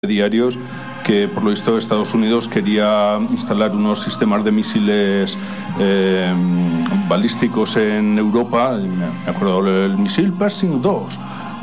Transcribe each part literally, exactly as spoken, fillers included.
diarios que por lo visto Estados Unidos quería instalar unos sistemas de misiles eh, balísticos en Europa. Me acuerdo del misil Pershing dos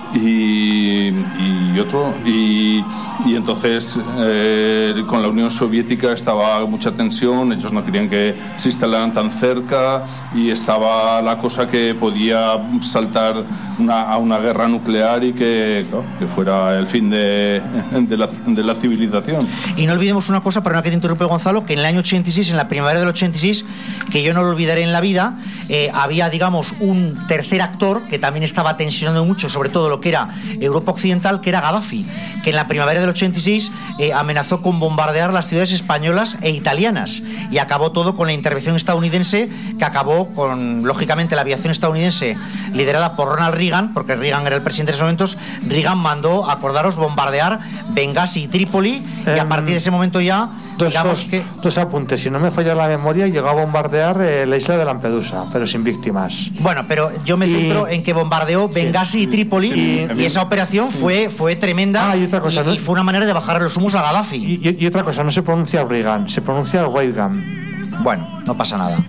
y, y otro y, y entonces eh, con la Unión Soviética estaba mucha tensión, ellos no querían que se instalaran tan cerca y estaba la cosa que podía saltar una, a una guerra nuclear y que, claro, que fuera el fin de, de, la, de la civilización. Y no olvidemos una cosa, perdona que te interrumpe, Gonzalo, que en el año ochenta y seis, en la primavera del ochenta y seis, que yo no lo olvidaré en la vida, eh, había, digamos, un tercer actor que también estaba tensionando mucho, sobre todo lo que era Europa Occidental, que era Gaddafi, que en la primavera del ochenta y seis eh, amenazó con bombardear las ciudades españolas e italianas, y acabó todo con la intervención estadounidense, que acabó con, lógicamente, la aviación estadounidense liderada por Ronald Reagan, porque Reagan era el presidente de esos momentos. Reagan mandó, acordaros, bombardear Bengasi y Trípoli, eh, y a partir de ese momento ya Dos, digamos dos, que... dos apuntes, si no me falla la memoria, llegó a bombardear eh, la isla de Lampedusa, pero sin víctimas. Bueno, pero yo me centro y... en que bombardeó Bengasi sí, y Trípoli, sí, y, y esa operación sí. fue, fue tremenda. Ah, y otra cosa, y, ¿no? y fue una manera de bajar los humos a Gaddafi. Y, y, y otra cosa, no se pronuncia Reagan, se pronuncia Reagan. Bueno, no pasa nada.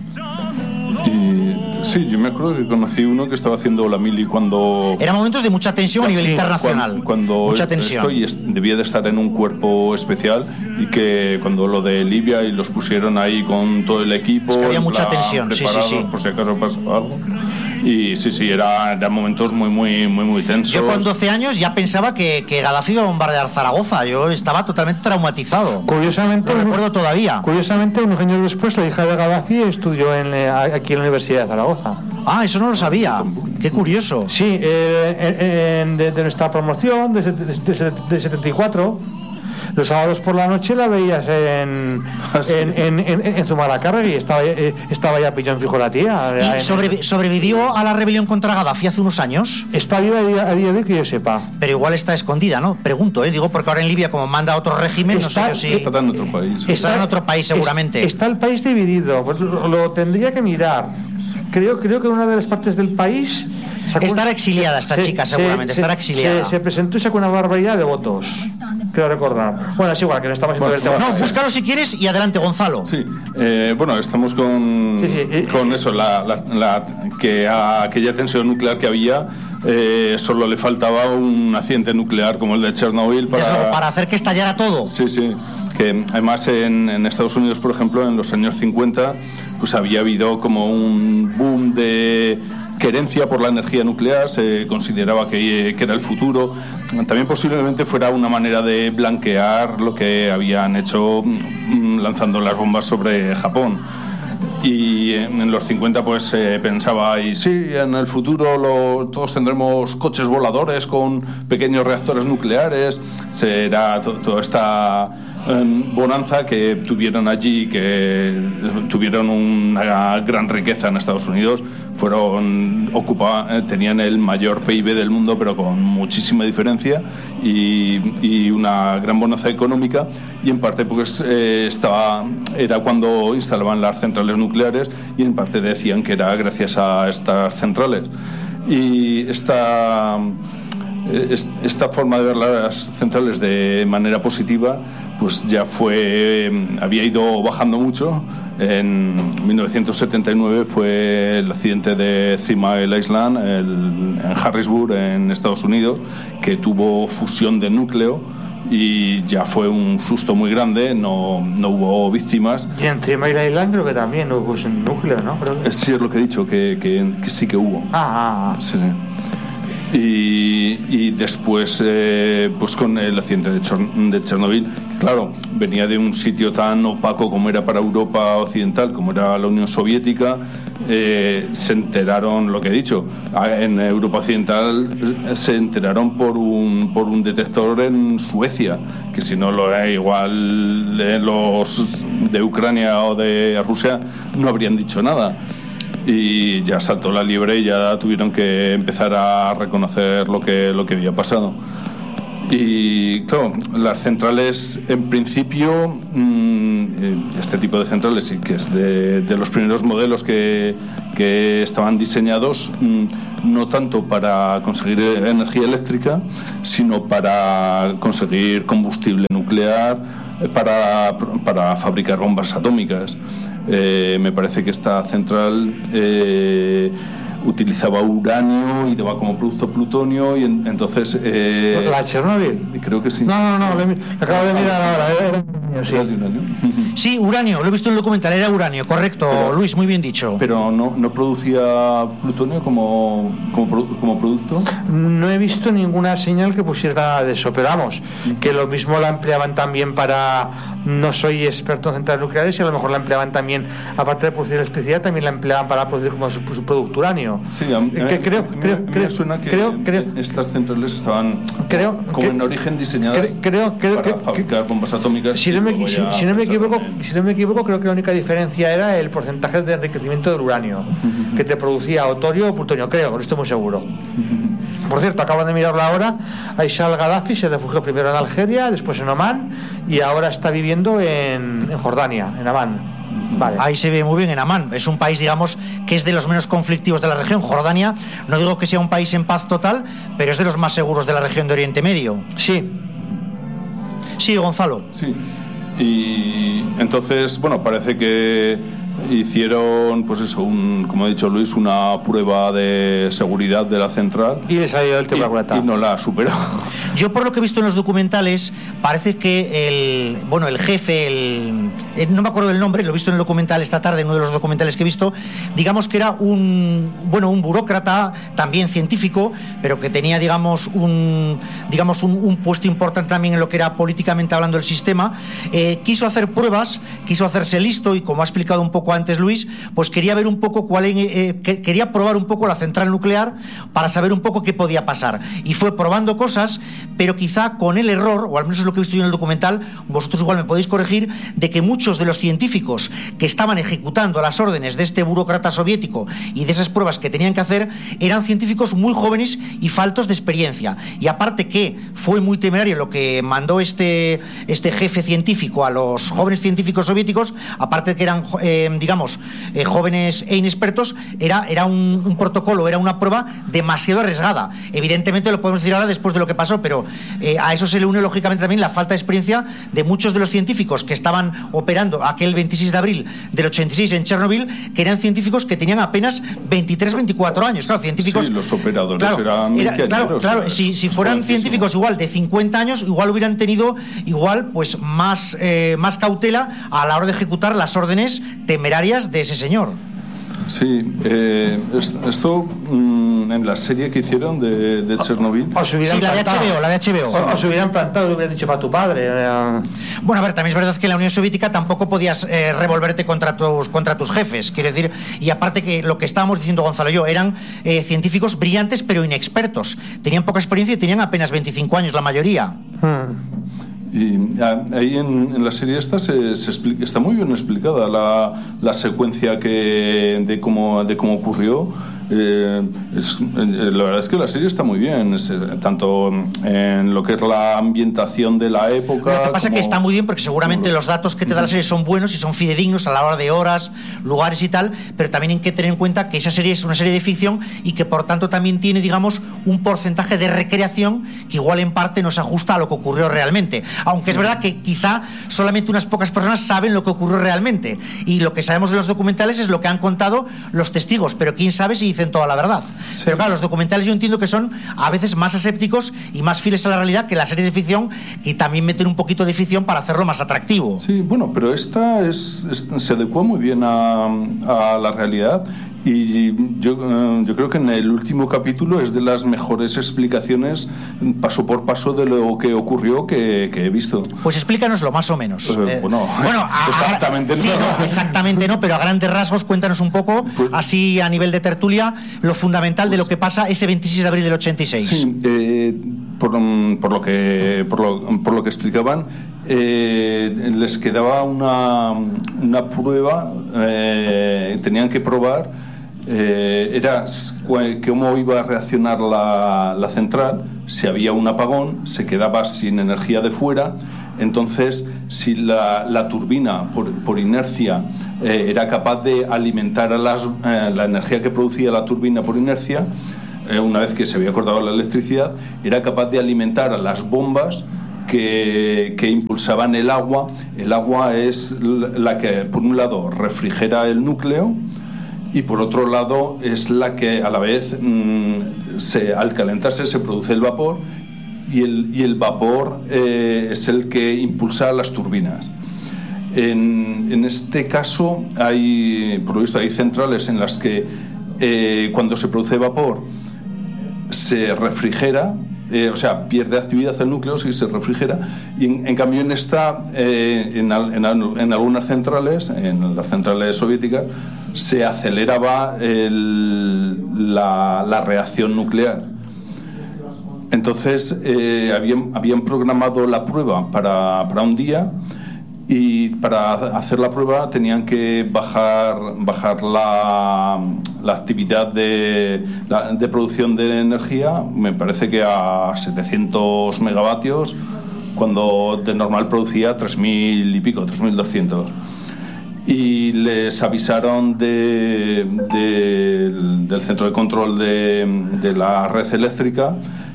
Y sí, yo me acuerdo que conocí uno que estaba haciendo la mili cuando... Eran momentos de mucha tensión a nivel sí, internacional. Cuando, cuando mucha tensión. Esto, y es, debía de estar en un cuerpo especial, y que cuando lo de Libia y los pusieron ahí con todo el equipo... Es que había mucha tensión, sí, sí, sí. Por si acaso pasaba algo. Y sí, sí, eran era momentos muy, muy, muy, muy tensos. Yo con doce años ya pensaba que, que Gaddafi iba a bombardear Zaragoza. Yo estaba totalmente traumatizado. Curiosamente, lo recuerdo todavía. Curiosamente, unos años después, la hija de Gaddafi estudió en, aquí en la Universidad de Zaragoza. Ah, eso no lo sabía. Qué curioso. Sí, eh, en, de, de nuestra promoción de, de, de, de setenta y cuatro, los sábados por la noche la veías en, ¿Ah, sí? en, en, en, en Zumalacárregui, y estaba, eh, estaba ya pillón fijo la tía. ¿Y en, sobrevi sobrevivió a la rebelión contra Gaddafi hace unos años? Está viva a día, a día de hoy que yo sepa. Pero igual está escondida, ¿no? Pregunto, ¿eh? Digo, porque ahora en Libia, como manda otro régimen, está, no sé yo si... Está en otro país. Está, está en otro país, seguramente. Está el país dividido, pues lo, lo tendría que mirar. Creo, creo que una de las partes del país... Estará exiliada esta se, chica, se, seguramente, se, estará exiliada. Se, se presentó y sacó una barbaridad de votos. Creo recordar. Bueno, es igual, que no estamos bueno, el tema. No, búscalo si quieres y adelante, Gonzalo. Sí, eh, bueno, estamos con, sí, sí, eh, con eso, la, la, la, que a aquella tensión nuclear que había, eh, solo le faltaba un accidente nuclear como el de Chernobyl para, para hacer que estallara todo. Sí, sí, que además en, en Estados Unidos, por ejemplo, en los años cincuenta, pues había habido como un boom de querencia por la energía nuclear, se consideraba que, que era el futuro. También posiblemente fuera una manera de blanquear lo que habían hecho lanzando las bombas sobre Japón. Y en los cincuenta pues se eh, pensaba, y sí, en el futuro lo, todos tendremos coches voladores con pequeños reactores nucleares. Será to, toda esta eh, bonanza que tuvieron allí, que tuvieron una gran riqueza en Estados Unidos. Fueron ocupa, eh, tenían el mayor P I B del mundo, pero con muchísima diferencia, y, y una gran bonanza económica. Y en parte pues eh, estaba, era cuando instalaban las centrales nucleares, y en parte decían que era gracias a estas centrales. Y esta, esta forma de ver las centrales de manera positiva pues ya fue, había ido bajando mucho. En mil novecientos setenta y nueve fue el accidente de Three Mile Island el, en Harrisburg, en Estados Unidos, que tuvo fusión de núcleo, y ya fue un susto muy grande, no, no hubo víctimas. Y en Three Mile Island creo que también hubo un núcleo, ¿no? Pero... Sí, es lo que he dicho, que, que, que sí que hubo. Ah, ah, ah. Sí. Y, y después, eh, pues con el accidente de, Chor de Chernobyl, claro, venía de un sitio tan opaco como era para Europa Occidental, como era la Unión Soviética. Eh, se enteraron, lo que he dicho, en Europa Occidental se enteraron por un, por un detector en Suecia, que si no lo es igual de los de Ucrania o de Rusia no habrían dicho nada. Y ya saltó la liebre y ya tuvieron que empezar a reconocer lo que, lo que había pasado. Y claro, las centrales en principio mmm, este tipo de centrales sí que es de, de los primeros modelos que, que estaban diseñados no tanto para conseguir energía eléctrica, sino para conseguir combustible nuclear, para, para fabricar bombas atómicas. Eh, me parece que esta central eh, utilizaba uranio y daba como producto plutonio, y en, entonces eh, ¿la Chernobyl? Creo que sí. No, no, no, le, le acabo de mirar ahora. Era, sí. ¿Era de uranio? Sí, uranio, lo he visto en el documental, era uranio, correcto, pero, Luis, muy bien dicho. Pero no, no producía plutonio como, como, como producto. No he visto ninguna señal que pusiera de eso, pero vamos, que lo mismo la empleaban también para, no soy experto en centrales nucleares, y a lo mejor la empleaban también, aparte de producir electricidad, también la empleaban para producir como su, su producto uranio. Sí, a mí, que creo, me, creo, me, creo, me suena que creo, creo, estas centrales estaban creo, como creo, en origen diseñadas creo, creo, para creo, fabricar bombas atómicas. Si no, me, si, si, no me equivoco, si no me equivoco, creo que la única diferencia era el porcentaje de enriquecimiento del uranio que te producía o torio o plutonio, creo, no estoy muy seguro. Por cierto, acaban de mirarlo ahora. Aisha al-Gaddafi se refugió primero en Algeria, después en Omán, y ahora está viviendo en, en Jordania, en Amán. Vale. Ahí se ve muy bien en Amán. Es un país, digamos, que es de los menos conflictivos de la región. Jordania, no digo que sea un país en paz total, pero es de los más seguros de la región de Oriente Medio. Sí. Sí, Gonzalo. Sí. Y entonces, bueno, parece que hicieron, pues eso, un, como ha dicho Luis, una prueba de seguridad de la central. Y le salió el tema y, y no la superó. Yo, por lo que he visto en los documentales, parece que el, bueno, el jefe, el, el, no me acuerdo del nombre, lo he visto en el documental esta tarde, en uno de los documentales que he visto, digamos que era un, bueno, un burócrata, también científico, pero que tenía, digamos, un, digamos, un, un puesto importante también en lo que era políticamente hablando el sistema. Eh, quiso hacer pruebas, quiso hacerse listo, y como ha explicado un poco antes Luis, pues quería ver un poco cuál, eh, que, quería probar un poco la central nuclear para saber un poco qué podía pasar, y fue probando cosas, pero quizá con el error, o al menos es lo que he visto yo en el documental, vosotros igual me podéis corregir, de que muchos de los científicos que estaban ejecutando las órdenes de este burócrata soviético y de esas pruebas que tenían que hacer eran científicos muy jóvenes y faltos de experiencia, y aparte que fue muy temerario lo que mandó este, este jefe científico a los jóvenes científicos soviéticos, aparte de que eran eh, digamos eh, jóvenes e inexpertos, era, era un, un protocolo, era una prueba demasiado arriesgada. Evidentemente lo podemos decir ahora después de lo que pasó, pero eh, a eso se le une lógicamente también la falta de experiencia de muchos de los científicos que estaban operando aquel veintiséis de abril del ochenta y seis en Chernobyl, que eran científicos que tenían apenas veintitrés, veinticuatro años. Claro, científicos. Sí, los operadores claro, eran era, claro, claro, si, si fueran científicos igual de cincuenta años, igual hubieran tenido igual pues más, eh, más cautela a la hora de ejecutar las órdenes temerarias de ese señor. Sí, eh, esto mmm, en la serie que hicieron de, de Chernobyl. Sí, la de H B O, la de H B O. O, os hubieran plantado, lo hubieran dicho para tu padre. Eh. Bueno, a ver, también es verdad que en la Unión Soviética tampoco podías eh, revolverte contra tus, contra tus jefes, quiero decir, y aparte que lo que estábamos diciendo Gonzalo y yo, eran eh, científicos brillantes pero inexpertos, tenían poca experiencia y tenían apenas veinticinco años la mayoría. Hmm. Y ahí en, en la serie esta se, se explica, está muy bien explicada la, la secuencia que, de, cómo, de cómo ocurrió. Eh, es, la verdad es que la serie está muy bien, es, tanto en lo que es la ambientación de la época. Lo que pasa es que está muy bien porque seguramente los datos que te da la serie son buenos y son fidedignos a la hora de horas, lugares y tal, pero también hay que tener en cuenta que esa serie es una serie de ficción y que por tanto también tiene, digamos, un porcentaje de recreación que igual en parte no se ajusta a lo que ocurrió realmente, aunque es verdad que quizá solamente unas pocas personas saben lo que ocurrió realmente, y lo que sabemos de los documentales es lo que han contado los testigos, pero quién sabe si dicen toda la verdad. Sí. Pero claro, los documentales yo entiendo que son a veces más asépticos y más fieles a la realidad que la serie de ficción, que también meten un poquito de ficción para hacerlo más atractivo. Sí, bueno, pero esta es, es se adecua muy bien a, a la realidad. Y yo, yo creo que en el último capítulo es de las mejores explicaciones paso por paso de lo que ocurrió que, que he visto. Pues explícanoslo más o menos. Eh, bueno, bueno a, exactamente a, no. Sí, no. Exactamente no, pero a grandes rasgos cuéntanos un poco, pues, así a nivel de tertulia, lo fundamental pues, de lo que pasa ese veintiséis de abril del ochenta y seis. Sí, eh, por, por, lo que, por, lo, por lo que explicaban, eh, les quedaba una, una prueba, eh, tenían que probar. Eh, era cómo iba a reaccionar la, la central si había un apagón, se quedaba sin energía de fuera, Entonces, si la, la turbina, por, por inercia, eh, era capaz de alimentar a las, eh, la energía que producía la turbina por inercia, eh, una vez que se había cortado la electricidad, era capaz de alimentar a las bombas que, que impulsaban el agua. El agua es la que, por un lado, refrigera el núcleo, y por otro lado es la que a la vez mmm, se, al calentarse se produce el vapor, y el, y el vapor eh, es el que impulsa las turbinas. En, en este caso hay, por lo visto, hay centrales en las que eh, cuando se produce vapor se refrigera, eh, o sea, pierde actividad el núcleo si se refrigera, y en, en cambio en esta, eh, en, en, en algunas centrales, en las centrales soviéticas, se aceleraba el, la, la reacción nuclear. Entonces eh, habían, habían programado la prueba para, para un día, y para hacer la prueba tenían que bajar, bajar la, la actividad de, la, de producción de energía, me parece que a setecientos megavatios, cuando de normal producía tres mil y pico, tres mil doscientos. Y les avisaron de, de, del centro de control de, de la red eléctrica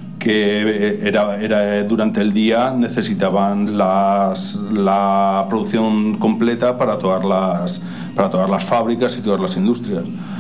que era, era durante el día necesitaban las, la producción completa para todas las, para todas las fábricas y todas las industrias.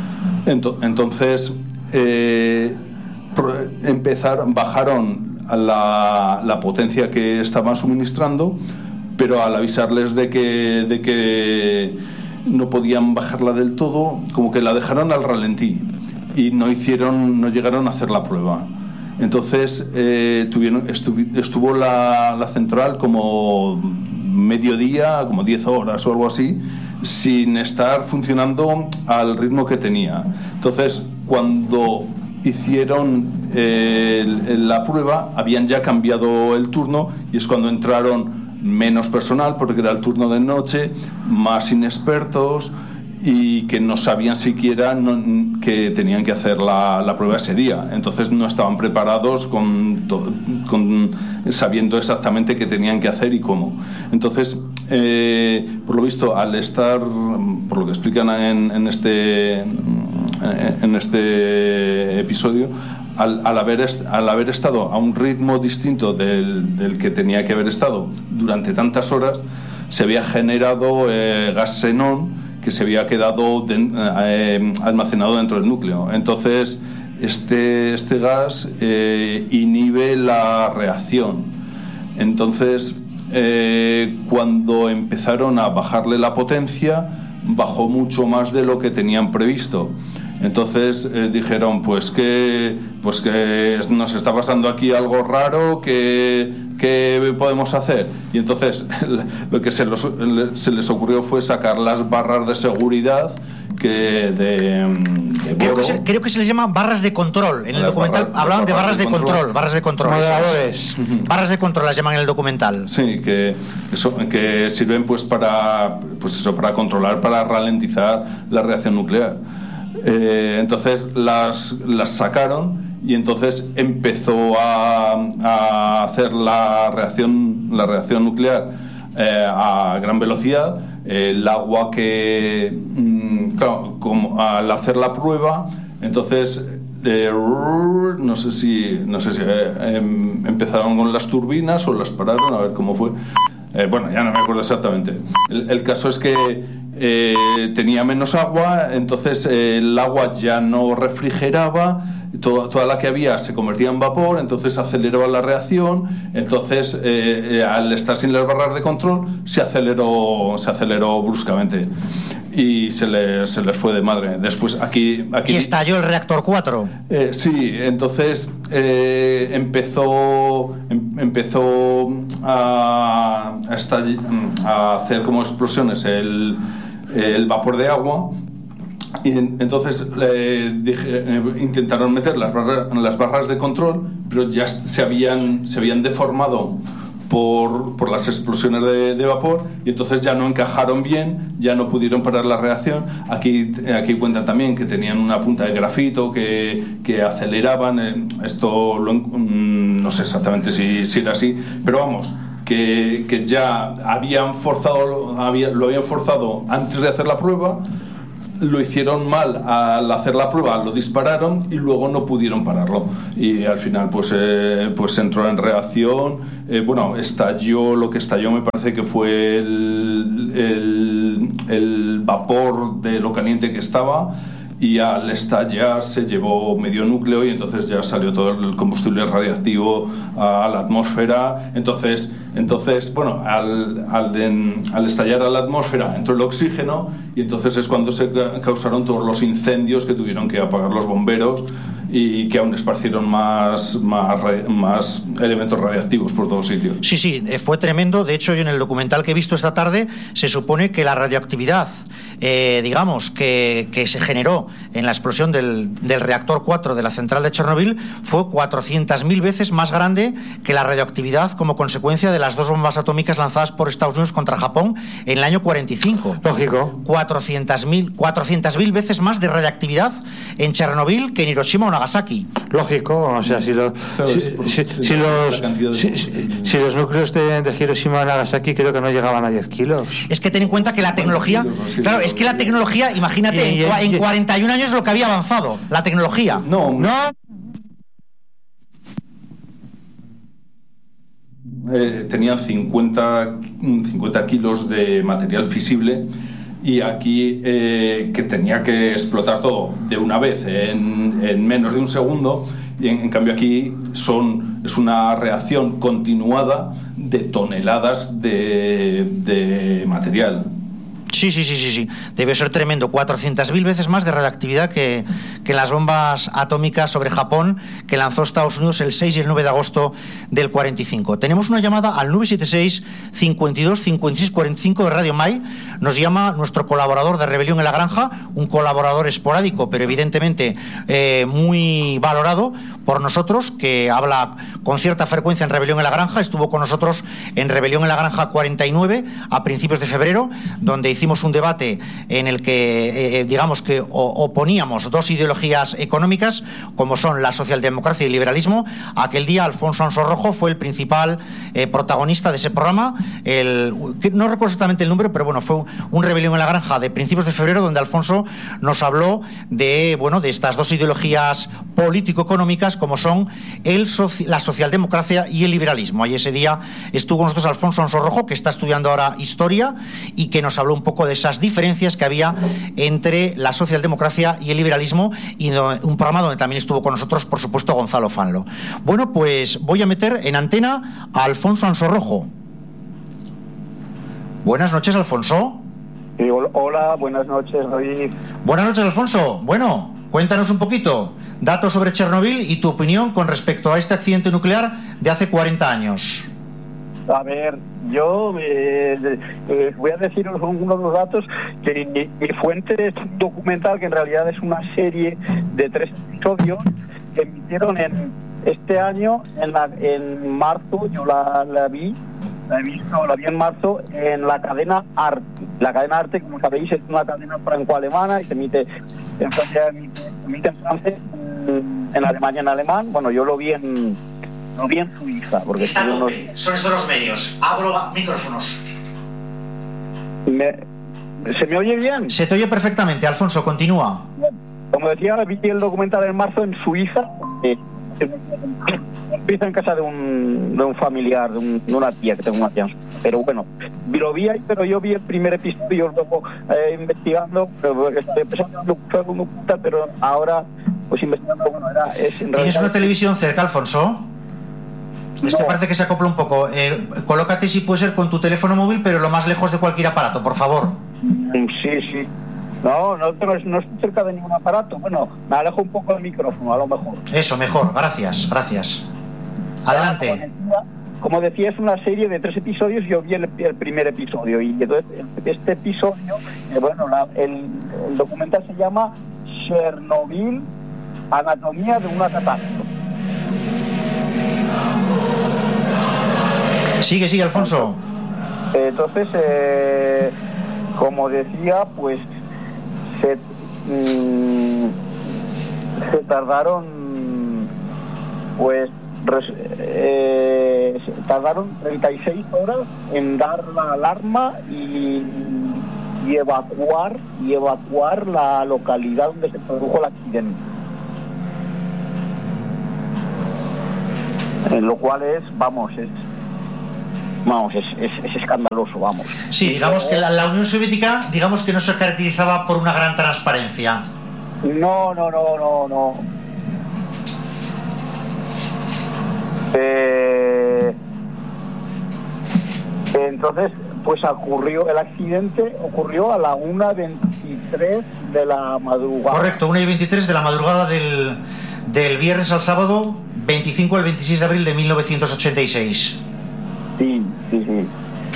Entonces eh, empezaron, bajaron a la, la potencia que estaban suministrando, pero al avisarles de que, de que no podían bajarla del todo, como que la dejaron al ralentí y no hicieron, no llegaron a hacer la prueba. Entonces eh, tuvieron, estuvo, estuvo la, la central como mediodía, como diez horas o algo así, sin estar funcionando al ritmo que tenía. Entonces, cuando hicieron eh, la prueba, habían ya cambiado el turno, y es cuando entraron menos personal, porque era el turno de noche, más inexpertos, y que no sabían siquiera no, que tenían que hacer la, la prueba ese día. Entonces no estaban preparados con, con sabiendo exactamente qué tenían que hacer y cómo. Entonces, eh, por lo visto, al estar, por lo que explican en, en este en este episodio, al, al, haber est, al haber estado a un ritmo distinto del, del que tenía que haber estado durante tantas horas, se había generado eh, gas xenón que se había quedado de, eh, almacenado dentro del núcleo. Entonces este, este gas eh, inhibe la reacción. Entonces eh, cuando empezaron a bajarle la potencia, bajó mucho más de lo que tenían previsto. Entonces eh, dijeron pues que, pues que nos está pasando aquí algo raro, que, que podemos hacer. Y entonces lo que se, los, se les ocurrió fue sacar las barras de seguridad que de, de creo, que se, creo que se les llaman barras de control. En el documental barra, hablaban de barras de, de control, control, barras de control. Moderadores. Barras de control las llaman en el documental. Sí, que eso, que sirven pues para, pues eso, para controlar, para ralentizar la reacción nuclear. Eh, entonces las, las sacaron, y entonces empezó a, a hacer la reacción, la reacción nuclear eh, a gran velocidad. El agua que, mmm, claro, como al hacer la prueba, entonces eh, no sé si, no sé si eh, eh, empezaron con las turbinas o las pararon, a ver cómo fue. Eh, bueno, ya no me acuerdo exactamente. El, el caso es que eh, tenía menos agua, entonces eh, el agua ya no refrigeraba, toda, toda la que había se convertía en vapor, entonces aceleraba la reacción. Entonces eh, eh, al estar sin las barras de control se aceleró, se aceleró bruscamente y se, le, se les fue de madre. Después aquí, aquí y estalló el reactor cuatro. Eh, sí, entonces eh, empezó em, empezó a, a, estall- a hacer como explosiones el, el vapor de agua, y en, entonces eh, dije, eh, intentaron meter las barras, las barras de control, pero ya se habían se habían deformado Por, por las explosiones de, de vapor, y entonces ya no encajaron bien, ya no pudieron parar la reacción. Aquí, aquí cuentan también que tenían una punta de grafito que, que aceleraban. Esto lo, no sé exactamente si, si era así, pero vamos, que, que ya habían forzado, había, lo habían forzado antes de hacer la prueba, lo hicieron mal al hacer la prueba, lo dispararon y luego no pudieron pararlo, y al final pues, eh, pues entró en reacción, eh, bueno, estalló, lo que estalló me parece que fue el, el, el vapor de lo caliente que estaba, y al estallar se llevó medio núcleo y entonces ya salió todo el combustible radiactivo a la atmósfera. Entonces, entonces bueno, al, al, en, al estallar a la atmósfera entró el oxígeno y entonces es cuando se causaron todos los incendios que tuvieron que apagar los bomberos y que aún esparcieron más, más, más elementos radiactivos por todos sitios. Sí, sí, fue tremendo. De hecho, yo en el documental que he visto esta tarde se supone que la radioactividad, eh, digamos, que, que se generó en la explosión del, del reactor cuatro de la central de Chernobyl fue cuatrocientas mil veces más grande que la radioactividad como consecuencia de las dos bombas atómicas lanzadas por Estados Unidos contra Japón en el año cuarenta y cinco. Lógico. cuatrocientas mil veces más de radioactividad en Chernobyl que en Hiroshima o Nagasaki. Lógico, o sea, si los, claro, si, si, si, si, los si, si, si los núcleos de, de Hiroshima y Nagasaki creo que no llegaban a diez kilos. Es que ten en cuenta que la tecnología, claro, es que la tecnología, imagínate, y, y, en, en cuarenta y un años lo que había avanzado, la tecnología. No, no. Eh, tenían cincuenta kilos de material fisible y aquí eh, que tenía que explotar todo de una vez en, en menos de un segundo, y en, en cambio aquí son, es una reacción continuada de toneladas de, de material. Sí, sí, sí, sí, sí. Debe ser tremendo. cuatrocientas mil veces más de radioactividad que, que las bombas atómicas sobre Japón que lanzó Estados Unidos el seis y el nueve de agosto del cuarenta y cinco. Tenemos una llamada al nueve siete seis, cincuenta y dos, cincuenta y seis, cuarenta y cinco de Radio Mai. Nos llama nuestro colaborador de Rebelión en la Granja, un colaborador esporádico, pero evidentemente eh, muy valorado por nosotros, que habla con cierta frecuencia en Rebelión en la Granja. Estuvo con nosotros en Rebelión en la Granja cuarenta y nueve a principios de febrero, donde hicimos un debate en el que, eh, digamos que o, oponíamos dos ideologías económicas, como son la socialdemocracia y el liberalismo. Aquel día Alfonso Ansorrojo fue el principal eh, protagonista de ese programa. El, no recuerdo exactamente el número, pero bueno, fue un, un Rebelión en la Granja de principios de febrero, donde Alfonso nos habló de, bueno, de estas dos ideologías político-económicas, como son el soci, la socialdemocracia y el liberalismo. Ahí ese día estuvo con nosotros Alfonso Ansorrojo, que está estudiando ahora historia y que nos habló un poco de esas diferencias que había entre la socialdemocracia y el liberalismo, y un programa donde también estuvo con nosotros, por supuesto, Gonzalo Fanlo. Bueno, pues voy a meter en antena a Alfonso Ansorrojo. Buenas noches, Alfonso. Sí, hola, buenas noches, David. Buenas noches, Alfonso. Bueno, cuéntanos un poquito datos sobre Chernobyl y tu opinión con respecto a este accidente nuclear de hace cuarenta años. A ver, yo eh, eh, voy a deciros algunos de los datos. Que mi, mi fuente es un documental que en realidad es una serie de tres episodios que emitieron en este año, en, la, en marzo. Yo la, la vi, la he visto, la vi en marzo en la cadena Arte. La cadena Arte, como sabéis, es una cadena franco-alemana y se emite en Francia, emite, emite en francés, en, en Alemania en alemán. Bueno, yo lo vi en No vi en Suiza, porque Está unos... son estos los medios. Abro micrófonos. Me... ¿Se me oye bien? Se te oye perfectamente, Alfonso, continúa. Como decía, vi el documental en marzo en Suiza. Eh, empieza en casa de un, de un familiar, de, un, de una tía que tengo una tía. Pero bueno, lo vi ahí, pero yo vi el primer episodio, luego eh, investigando, pero estoy empezando a buscar un documental, pero ahora, pues investigando, bueno, era... Es, en ¿Tienes realidad, una televisión cerca, Alfonso? Es no. que parece que se acopla un poco. Eh, colócate si puede ser con tu teléfono móvil, pero lo más lejos de cualquier aparato, por favor. Sí, sí. No, no, no, no estoy cerca de ningún aparato. Bueno, me alejo un poco del micrófono, a lo mejor. Eso, mejor. Gracias, gracias. Adelante. Como decía, como decía, es una serie de tres episodios. Yo vi el, el primer episodio y entonces este episodio, eh, bueno, la, el, el documental se llama Chernobyl, anatomía de una catástrofe. Sigue, sigue, Alfonso. Entonces, eh, como decía, pues se, mmm, se tardaron pues res, eh, tardaron treinta y seis horas en dar la alarma y, y evacuar y evacuar la localidad donde se produjo el accidente. En lo cual es, vamos, es vamos, es, es, es escandaloso, vamos. Sí, digamos que la, la Unión Soviética, digamos que no se caracterizaba por una gran transparencia. No, no, no, no, no. Eh, entonces, pues ocurrió, el accidente ocurrió a la una veintitrés de la madrugada. Correcto, una y veintitrés de la madrugada del, del viernes al sábado, veinticinco al veintiséis de abril de mil novecientos ochenta y seis. Sí, sí, sí.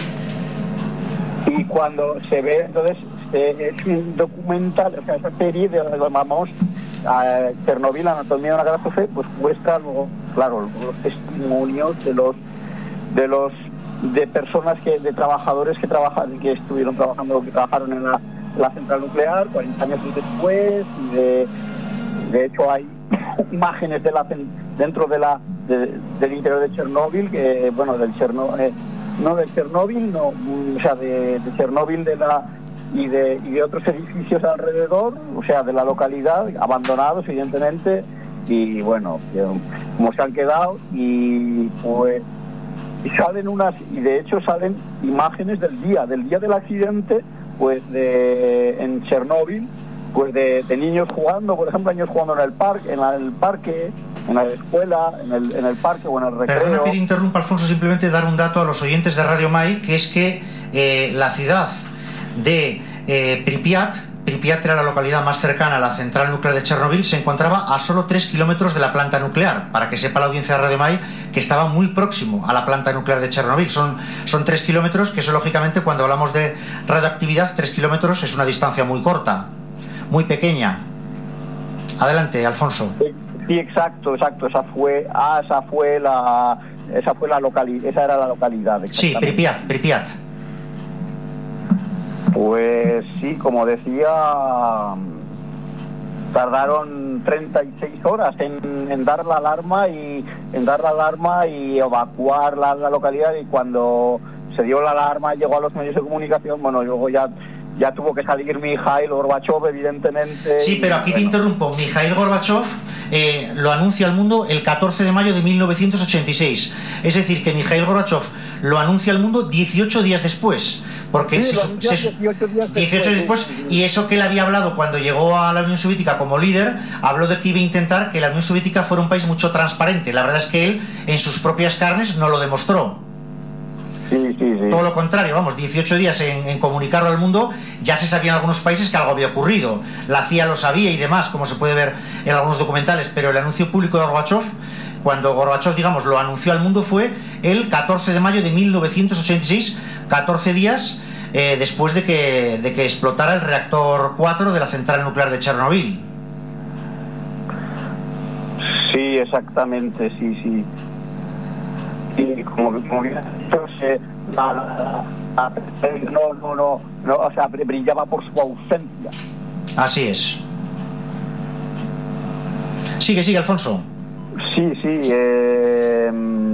Y cuando se ve, entonces, eh, es un documental, o sea, esa serie de, vamos, a Chernobyl, Anatomía de una catástrofe, pues muestra luego, claro, los testimonios de los, de los, de personas que, de trabajadores que trabajan, que estuvieron trabajando, que trabajaron en la, la central nuclear, cuarenta años después, y de, de hecho hay imágenes de la, dentro de la, de, del interior de Chernóbil, que, bueno, del Chernobyl, eh, no del Chernóbil, no, o sea, de, de Chernóbil de la y de, y de otros edificios alrededor, o sea, de la localidad, abandonados evidentemente, y bueno, como se han quedado, y pues y salen unas, y de hecho salen imágenes del día, del día del accidente, pues de en Chernóbil, pues de, de niños jugando, por ejemplo, niños jugando en el parque, en la, el parque, en la escuela, en el, en el parque o en el recreo. Perdona que te interrumpa, Alfonso, simplemente dar un dato a los oyentes de Radio Mai, que es que eh, la ciudad de eh, Pripyat, Pripyat era la localidad más cercana a la central nuclear de Chernobyl, se encontraba a solo tres kilómetros de la planta nuclear, para que sepa la audiencia de Radio Mai que estaba muy próximo a la planta nuclear de Chernobyl. Son, son tres kilómetros, que eso lógicamente cuando hablamos de radioactividad, tres kilómetros es una distancia muy corta, muy pequeña. Adelante, Alfonso. Sí, sí, exacto, exacto, esa fue, ah, esa fue la, esa fue la localidad, esa era la localidad. Sí, Pripyat, Pripyat. Pues sí, como decía, tardaron treinta y seis horas en, en dar la alarma y en dar la alarma y evacuar la, la localidad, y cuando se dio la alarma llegó a los medios de comunicación, bueno, luego ya ya tuvo que salir Mikhail Gorbachev, evidentemente. Sí, pero aquí y, bueno, te interrumpo. Mikhail Gorbachev eh, lo anuncia al mundo el catorce de mayo de mil novecientos ochenta y seis. Es decir, que Mikhail Gorbachev lo anuncia al mundo dieciocho días después. Porque sí, se, se, dieciocho días dieciocho después, días después, y eso que él había hablado cuando llegó a la Unión Soviética como líder, habló de que iba a intentar que la Unión Soviética fuera un país mucho transparente. La verdad es que él, en sus propias carnes, no lo demostró. Sí, sí, sí. Todo lo contrario, vamos, dieciocho días en, en comunicarlo al mundo. Ya se sabía en algunos países que algo había ocurrido, la C I A lo sabía y demás, como se puede ver en algunos documentales, pero el anuncio público de Gorbachev, cuando Gorbachev, digamos, lo anunció al mundo, fue el catorce de mayo de mil novecientos ochenta y seis, catorce días eh, después de que, de que explotara el reactor cuatro de la central nuclear de Chernobyl. Sí, exactamente, sí, sí. Y como, como bien dicho, la, la, la, no, no, no, no, o sea, brillaba por su ausencia. Así es. Sigue, sigue, Alfonso. Sí, sí. Eh,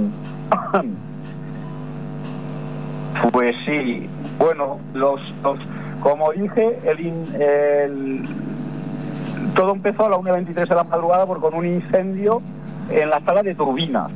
pues sí. Bueno, los, los, como dije, el, el, todo empezó a la una veintitrés de la madrugada por con un incendio en la sala de turbinas.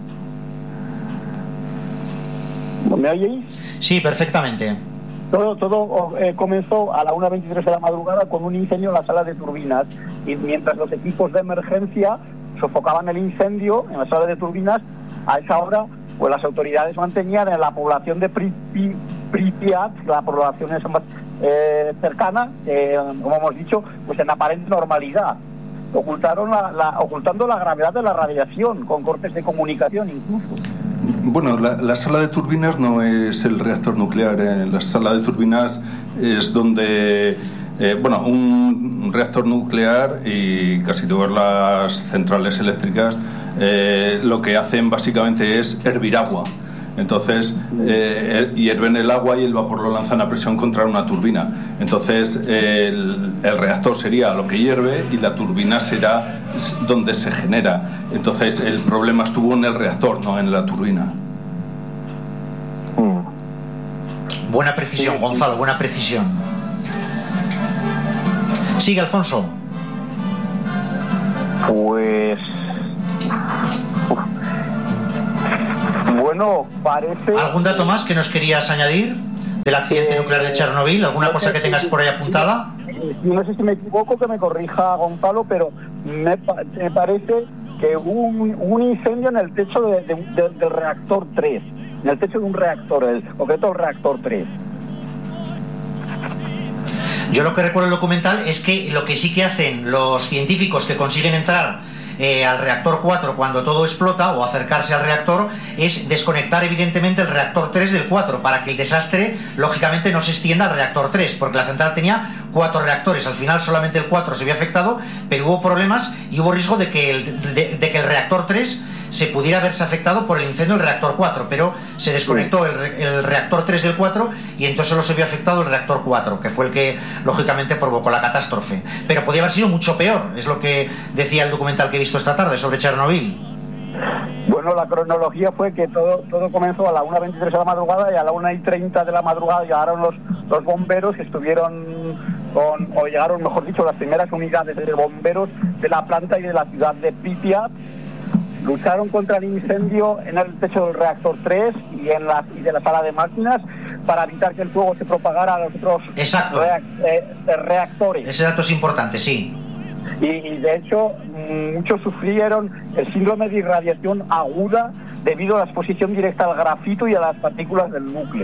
¿Me oyeis? Sí, perfectamente. Todo, todo eh, comenzó a la una veintitrés de la madrugada con un incendio en la sala de turbinas, y mientras los equipos de emergencia sofocaban el incendio en la sala de turbinas, a esa hora pues las autoridades mantenían en la población de Pripyat, Pripyat la población es más eh, cercana, eh, como hemos dicho, pues en aparente normalidad. Ocultaron la, la, ocultando la gravedad de la radiación, con cortes de comunicación incluso. Bueno, la, la sala de turbinas no es el reactor nuclear. ¿eh? La sala de turbinas es donde, eh, bueno, un, un reactor nuclear y casi todas las centrales eléctricas eh, lo que hacen básicamente es hervir agua. Entonces eh, hierven el agua y el vapor lo lanzan a presión contra una turbina. Entonces eh, el, el reactor sería lo que hierve y la turbina será donde se genera. Entonces el problema estuvo en el reactor, no en la turbina. Buena precisión, sí, Gonzalo, buena precisión. Sigue, Alfonso. Pues... Bueno, parece... ¿Algún dato más que nos querías añadir del accidente eh, nuclear de Chernobyl? ¿Alguna no cosa que tengas por ahí apuntada? No sé si me equivoco, que me corrija Gonzalo, pero me, me parece que hubo un, un incendio en el techo de, de, de, del reactor tres. En el techo de un reactor, el concreto el reactor tres. Yo lo que recuerdo del documental es que lo que sí que hacen los científicos que consiguen entrar eh, al reactor cuatro cuando todo explota, o acercarse al reactor, es desconectar evidentemente el reactor tres del cuatro para que el desastre lógicamente no se extienda al reactor tres, porque la central tenía cuatro reactores. Al final solamente el cuatro se vio afectado, pero hubo problemas y hubo riesgo de que el, de, de que el reactor tres se pudiera verse afectado por el incendio del reactor cuatro, pero se desconectó el, el reactor tres del cuatro y entonces solo se vio afectado el reactor cuatro, que fue el que lógicamente provocó la catástrofe. Pero podía haber sido mucho peor, es lo que decía el documental que he visto esta tarde sobre Chernobyl. Bueno, la cronología fue que todo todo comenzó a la una veintitrés de la madrugada y a la una y treinta de la madrugada llegaron los, los bomberos que estuvieron con, o llegaron, mejor dicho, las primeras unidades de bomberos de la planta y de la ciudad de Pripyat. Lucharon contra el incendio en el techo del reactor tres y en la y de la sala de máquinas para evitar que el fuego se propagara a los otros reac, eh, reactores. Ese dato es importante, sí. Y, y de hecho muchos sufrieron el síndrome de irradiación aguda debido a la exposición directa al grafito y a las partículas del núcleo.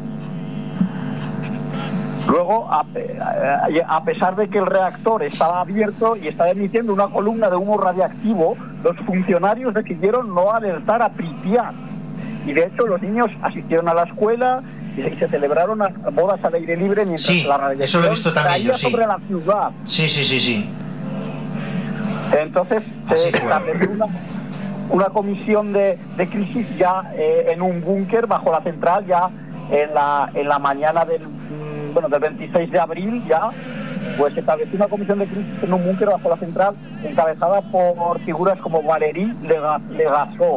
Luego, a, a pesar de que el reactor estaba abierto y estaba emitiendo una columna de humo radiactivo, los funcionarios decidieron no alertar a Pripyat. Y de hecho los niños asistieron a la escuela y se, y se celebraron bodas al aire libre mientras sí, la radiación eso lo he visto también yo, sí. sobre la ciudad. Sí, sí, sí, sí. Entonces se estableció una, una comisión de, de crisis ya eh, en un búnker bajo la central, ya en la, en la mañana del... bueno, del veintiséis de abril ya, pues se estableció una comisión de crisis en un búnker bajo la central encabezada por figuras como Valery Legasov.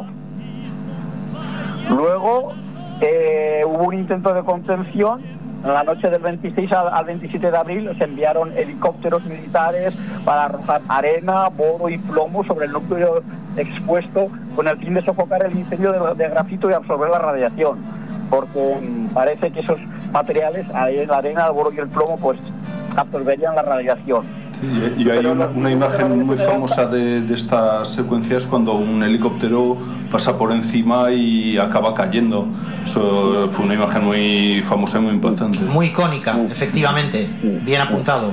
Luego eh, hubo un intento de contención. En la noche del veintiséis al, al veintisiete de abril se enviaron helicópteros militares para arrojar arena, boro y plomo sobre el núcleo expuesto con el fin de sofocar el incendio de, de grafito y absorber la radiación, porque mmm, parece que esos materiales, la arena, el boro y el plomo, pues absorberían la radiación. Sí, y hay una, una imagen muy famosa de, de estas secuencias cuando un helicóptero pasa por encima y acaba cayendo. Eso fue una imagen muy famosa y muy impactante. Muy icónica, efectivamente, bien apuntado.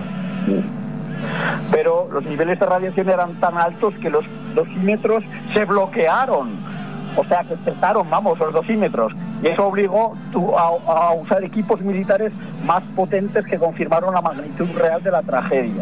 Pero los niveles de radiación eran tan altos que los dosímetros se bloquearon. O sea, que cesaron, vamos, los dosímetros. Y eso obligó a, a usar equipos militares más potentes que confirmaron la magnitud real de la tragedia.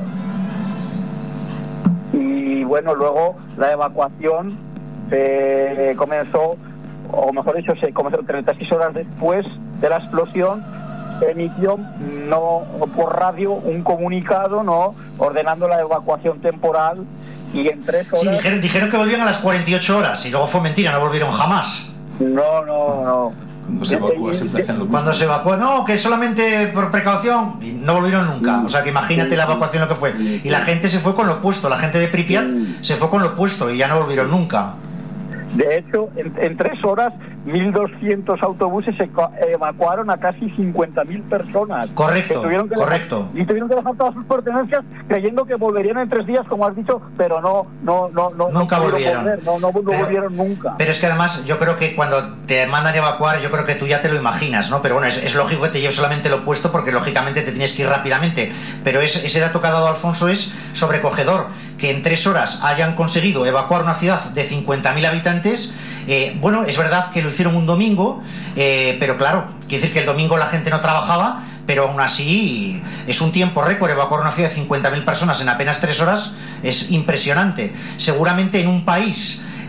Y bueno, luego la evacuación se comenzó, o mejor dicho, se comenzó treinta y seis horas después de la explosión. Se emitió no por radio un comunicado, no ordenando la evacuación temporal. Y en tres horas... Sí, dijeron, dijeron que volvían a las cuarenta y ocho horas y luego fue mentira, no volvieron jamás. No, no, no. Cuando se evacúa siempre hacen lo mismo. Cuando se evacúa, no, que solamente por precaución, y no volvieron nunca. O sea, que imagínate la evacuación lo que fue. Y la gente se fue con lo opuesto, la gente de Pripyat se fue con lo opuesto y ya no volvieron nunca. De hecho, en, en tres horas, mil doscientos autobuses se evacuaron a casi cincuenta mil personas. Correcto, que que correcto. Dejar, y tuvieron que dejar todas sus pertenencias creyendo que volverían en tres días, como has dicho, pero no, no, no, no nunca no volvieron. Volver, no, no, no pero, volvieron nunca. Pero es que además, yo creo que cuando te mandan a evacuar, yo creo que tú ya te lo imaginas, ¿no? Pero bueno, es, es lógico que te lleves solamente lo opuesto porque lógicamente te tienes que ir rápidamente. Pero es, ese dato que ha dado Alfonso es sobrecogedor, que en tres horas hayan conseguido evacuar una ciudad de cincuenta mil habitantes. Eh, bueno, es verdad que lo hicieron un domingo, eh, pero claro, quiere decir que el domingo la gente no trabajaba, pero aún así es un tiempo récord. Evacuar una ciudad de cincuenta mil personas en apenas tres horas es impresionante. Seguramente en un país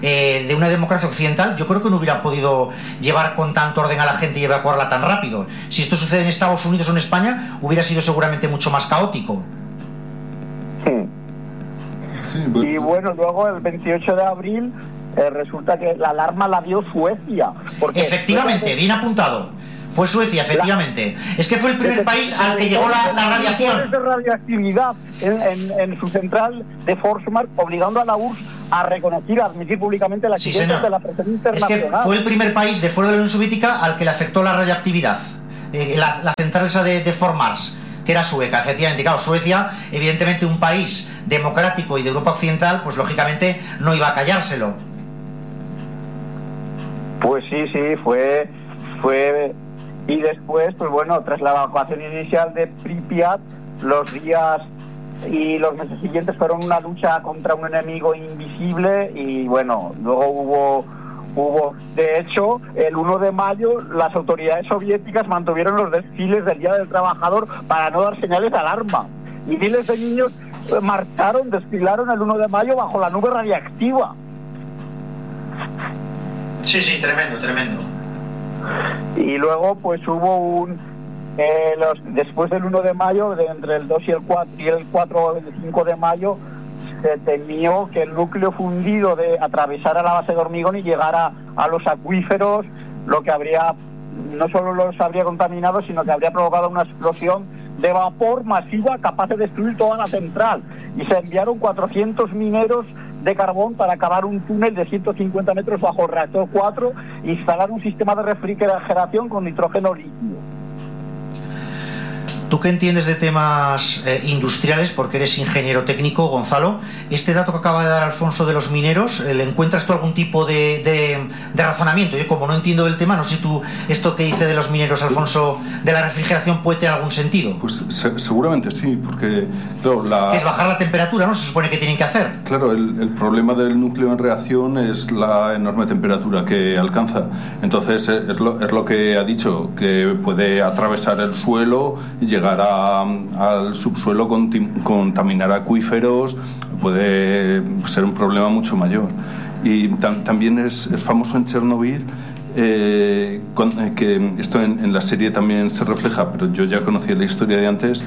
eh, de una democracia occidental, yo creo que no hubiera podido llevar con tanto orden a la gente y evacuarla tan rápido. Si esto sucede en Estados Unidos o en España, hubiera sido seguramente mucho más caótico. Sí. Sí, bueno. Y bueno, luego el veintiocho de abril eh, resulta que la alarma la dio Suecia. Porque Efectivamente, bien apuntado. Fue Suecia, efectivamente. La... Es que fue el primer país al que llegó la, la radiación. de radioactividad en, en, en su central de Forsmark, obligando a la U R S S a reconocer, a admitir públicamente la existencia sí, de la presencia internacional. Es que fue el primer país de fuera de la Unión Soviética al que le afectó la radioactividad. Eh, la, la central esa de, de Forsmark, que era sueca, efectivamente. Claro, Suecia, evidentemente un país democrático y de Europa Occidental, pues lógicamente no iba a callárselo. Pues sí, sí, fue... fue y después, pues bueno, tras la evacuación inicial de Pripyat, los días y los meses siguientes fueron una lucha contra un enemigo invisible y bueno, luego hubo, hubo de hecho, el uno de mayo las autoridades soviéticas mantuvieron los desfiles del Día del Trabajador para no dar señales de alarma y miles de niños marcharon, desfilaron el uno de mayo bajo la nube radiactiva. Sí, sí, tremendo, tremendo. Y luego pues hubo un eh, los, después del uno de mayo, de entre el dos y el cuatro y el cuatro el cinco de mayo, se temió que el núcleo fundido de atravesara la base de hormigón y llegara a los acuíferos, lo que habría no solo los habría contaminado, sino que habría provocado una explosión de vapor masiva capaz de destruir toda la central, y se enviaron cuatrocientos mineros de carbón para cavar un túnel de ciento cincuenta metros bajo el reactor cuatro e instalar un sistema de refrigeración con nitrógeno líquido. Tú que entiendes de temas eh, industriales, porque eres ingeniero técnico, Gonzalo, este dato que acaba de dar Alfonso de los mineros, eh, ¿le encuentras tú algún tipo de, de, de razonamiento? Yo como no entiendo del tema, no sé si tú esto que dice de los mineros, Alfonso, de la refrigeración puede tener algún sentido. Pues se, seguramente sí, porque claro, la... que es bajar la temperatura, ¿no? Se supone que tienen que hacer. Claro, el, el problema del núcleo en reacción es la enorme temperatura que alcanza. Entonces es lo, es lo que ha dicho, que puede atravesar el suelo y llegar A, al subsuelo, contaminar acuíferos, puede ser un problema mucho mayor. Y tam, también es, es famoso en Chernobyl, eh, con, que esto en, en la serie también se refleja, pero yo ya conocía la historia de antes,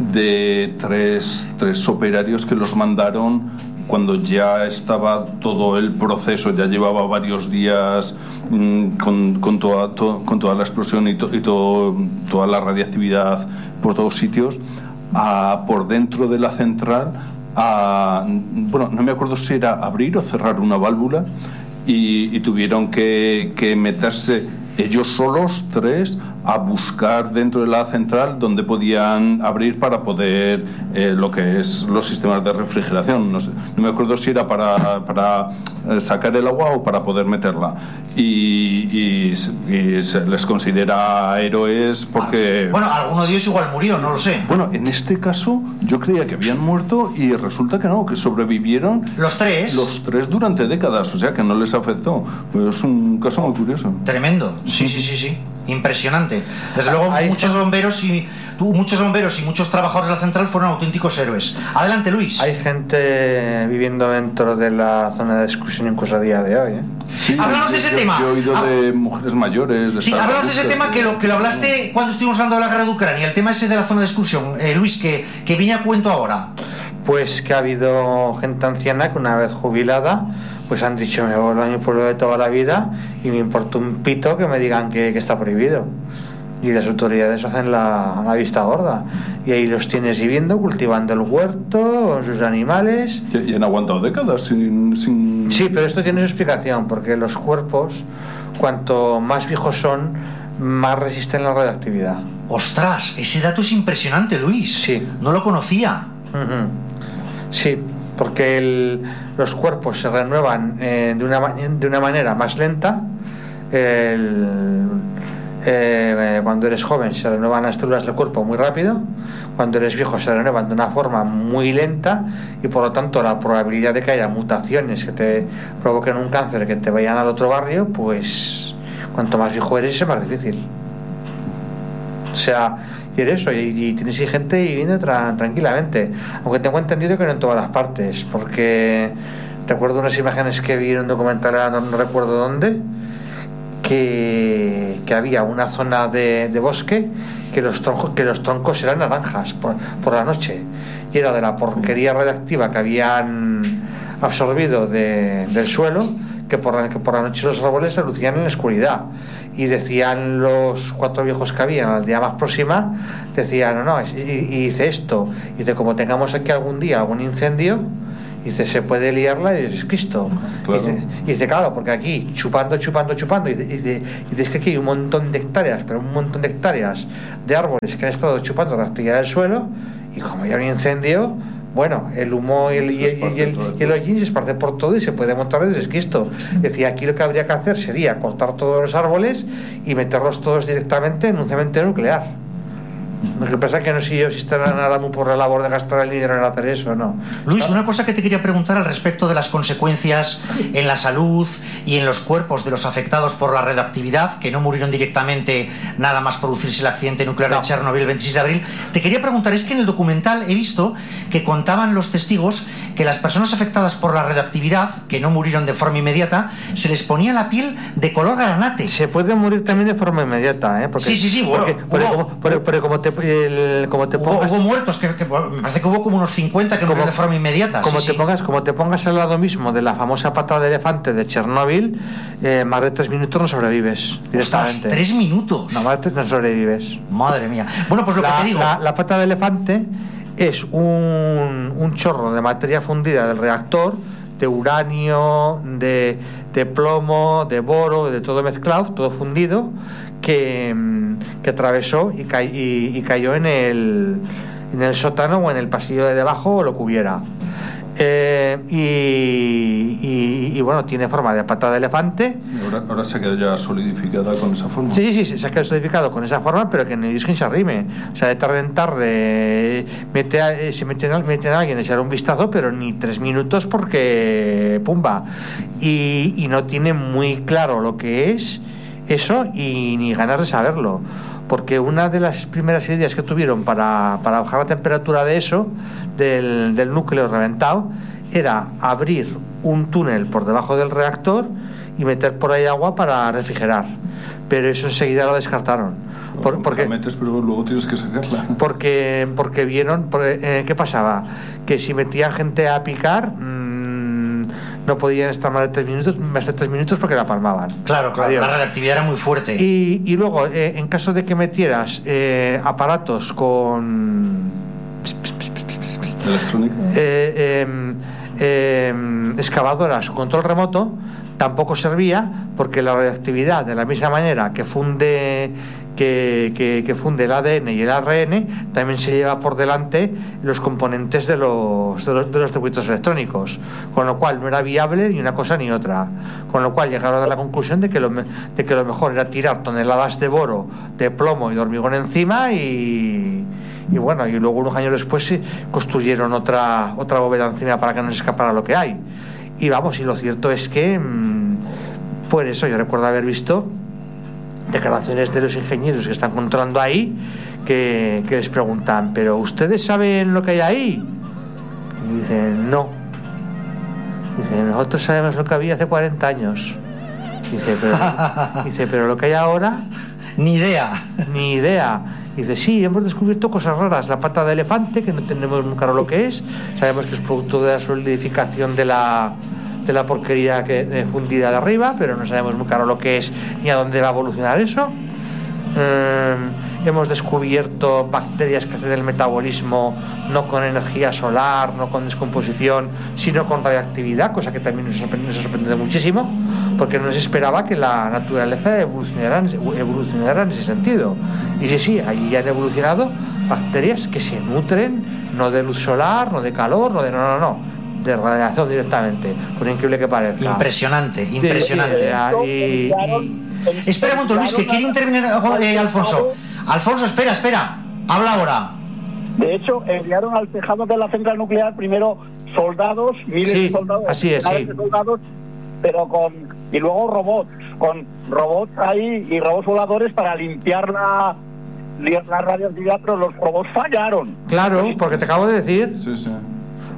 de tres, tres operarios que los mandaron cuando ya estaba todo el proceso, ya llevaba varios días mmm, con, con, toda, to, con toda la explosión y, to, y todo, toda la radiactividad por todos sitios, a, por dentro de la central, a, bueno, no me acuerdo si era abrir o cerrar una válvula, y, y tuvieron que, que meterse ellos solos, tres, a buscar dentro de la central donde podían abrir para poder eh, lo que es los sistemas de refrigeración. No sé, no me acuerdo si era para, para sacar el agua o para poder meterla. Y, y, y se les considera héroes porque... Bueno, alguno de ellos igual murió, no lo sé. Bueno, en este caso yo creía que habían muerto y resulta que no, que sobrevivieron los tres. Los tres durante décadas, o sea que no les afectó. Pero es un caso muy curioso. Tremendo, sí, sí, sí, sí. Impresionante. Desde luego Hay muchos gente... bomberos y tú, muchos bomberos y muchos trabajadores de la central fueron auténticos héroes. Adelante, Luis. Hay gente viviendo dentro de la zona de exclusión incluso a día de hoy, ¿eh? Sí, hablamos yo, de ese yo, tema. Yo he oído ah, de mujeres mayores. De sí, hablamos de ese tema que lo, que lo hablaste cuando estuvimos hablando de la guerra de Ucrania, el tema ese de la zona de exclusión. Eh, Luis, que, que viene a cuento ahora. Pues que ha habido gente anciana que una vez jubilada pues han dicho: me vuelvo a mi pueblo de toda la vida y me importa un pito que me digan que, que está prohibido. Y las autoridades hacen la, la vista gorda. Y ahí los tienes viviendo, cultivando el huerto, con sus animales. Y, y han aguantado décadas sin, sin... Sí, pero esto tiene su explicación, porque los cuerpos, cuanto más viejos son, más resisten la radioactividad. ¡Ostras! Ese dato es impresionante, Luis. Sí. No lo conocía. Uh-huh. Sí, porque el, los cuerpos se renuevan eh, de, una, de una manera más lenta. El... Eh, cuando eres joven se renuevan las células del cuerpo muy rápido, cuando eres viejo se renuevan de una forma muy lenta, y por lo tanto la probabilidad de que haya mutaciones que te provoquen un cáncer, que te vayan al otro barrio, pues cuanto más viejo eres es más difícil. O sea, y eres eso, y, y tienes gente viviendo tra- tranquilamente, aunque tengo entendido que no en todas las partes, porque recuerdo unas imágenes que vi en un documental, no, no recuerdo dónde, que, que había una zona de, de bosque que los troncos, que los troncos eran naranjas por, por la noche, y era de la porquería radiactiva que habían absorbido de, del suelo, que por, la, que por la noche los árboles se lucían en la oscuridad. Y decían los cuatro viejos que habían al día más próxima, decían, no, no, y, y dice esto, y dice, como tengamos aquí algún día algún incendio, dice, se puede liarla, y dices, Cristo. Claro. Y, dice, y dice, claro, porque aquí chupando, chupando, chupando, y dice, y dice, y dice que aquí hay un montón de hectáreas, pero un montón de hectáreas de árboles que han estado chupando la actividad del suelo, y como hay un incendio, bueno, el humo y el, y el, y el, y el hollín se esparce por todo y se puede montar de desquisto. Decía, aquí lo que habría que hacer sería cortar todos los árboles y meterlos todos directamente en un cementerio nuclear. Lo que pasa es que no sé yo si estarán ahora muy por la labor de gastar el dinero en hacer eso o no. Luis, una cosa que te quería preguntar al respecto de las consecuencias en la salud y en los cuerpos de los afectados por la radioactividad, que no murieron directamente nada más producirse el accidente nuclear no. de Chernobyl el veintiséis de abril. Te quería preguntar, es que en el documental he visto que contaban los testigos que las personas afectadas por la radioactividad, que no murieron de forma inmediata, se les ponía la piel de color granate. Se puede morir también de forma inmediata, ¿eh? Porque, sí, sí, sí, bueno, porque, porque, hubo, como, porque, porque como te El, como te hubo, pongas, hubo muertos que, que me parece que hubo como unos cincuenta que murieron de forma inmediata. Como, sí, te sí. Pongas, como te pongas al lado mismo de la famosa pata de elefante de Chernóbil, eh, más de tres minutos no sobrevives. Ostras, tres minutos. No, más de tres no sobrevives. Madre mía. Bueno, pues lo la, que te digo. La, la pata de elefante es un, un chorro de materia fundida del reactor, de uranio, de, de plomo, de boro, de todo mezclado, todo fundido, que, que atravesó y, ca- y, y cayó en el, en el sótano o en el pasillo de debajo o lo que hubiera. Eh, y, y, y bueno, tiene forma de pata de elefante. Ahora, ahora se queda ya solidificada con esa forma. Sí, sí, sí, se ha quedado solidificado con esa forma, pero que no es que se arrime. O sea, de tarde en tarde mete a, se meten a, meten a alguien a echar un vistazo, pero ni tres minutos porque pumba. Y, y no tiene muy claro lo que es eso y ni ganas de saberlo. Porque una de las primeras ideas que tuvieron para, para bajar la temperatura de eso, del, del núcleo reventado, era abrir un túnel por debajo del reactor y meter por ahí agua para refrigerar. Pero eso enseguida lo descartaron. Por, porque, la metes, pero luego tienes que sacarla. Porque, porque vieron, porque, eh, ¿qué pasaba? Que si metían gente a picar, mmm, no podían estar más de tres minutos, más de tres minutos porque la palmaban. Claro, claro, Adiós. La radioactividad era muy fuerte. Y, y luego, eh, en caso de que metieras eh, aparatos con electrónica, eh, eh, eh, excavadoras o control remoto, tampoco servía, porque la radioactividad, de la misma manera que funde que, que, que funde el A D N y el A R N, también se lleva por delante los componentes de los, de los, de los circuitos electrónicos, con lo cual no era viable ni una cosa ni otra, con lo cual llegaron a la conclusión de que lo, de que lo mejor era tirar toneladas de boro, de plomo y de hormigón encima y y bueno, y luego unos años después sí, construyeron otra otra bóveda encima para que no se escapara lo que hay. Y vamos, y lo cierto es que mmm, por eso yo recuerdo haber visto declaraciones de los ingenieros que están controlando ahí, que, que les preguntan, ¿pero ustedes saben lo que hay ahí? Y dicen, no. Dicen, nosotros sabemos lo que había hace cuarenta años. Dice, pero, dice, pero lo que hay ahora, ni idea. Ni idea. Dice, sí, hemos descubierto cosas raras. La pata de elefante, que no tenemos muy claro lo que es. Sabemos que es producto de la solidificación de la, de la porquería que, eh, fundida de arriba, pero no sabemos muy claro lo que es ni a dónde va a evolucionar eso. Eh, hemos descubierto bacterias que hacen el metabolismo no con energía solar, no con descomposición, sino con radioactividad, cosa que también nos sorprende, nos sorprende muchísimo, porque no se esperaba que la naturaleza evolucionara, evolucionara en ese sentido. Y sí, sí, allí han evolucionado bacterias que se nutren no de luz solar, no de calor, no de no, no, no, de radiación directamente, por increíble que parezca. Impresionante, impresionante. Sí, y, y, espera un momento, Luis, que quiere intervenir eh, Alfonso. Alfonso, espera, espera, habla ahora. De hecho, enviaron al tejado de la central nuclear primero soldados, miles sí, de soldados, así es, sí. de soldados, pero con y luego robots, con robots ahí y robots voladores para limpiar la, la radioactividad, pero los robots fallaron. Claro, porque te acabo de decir. Sí, sí.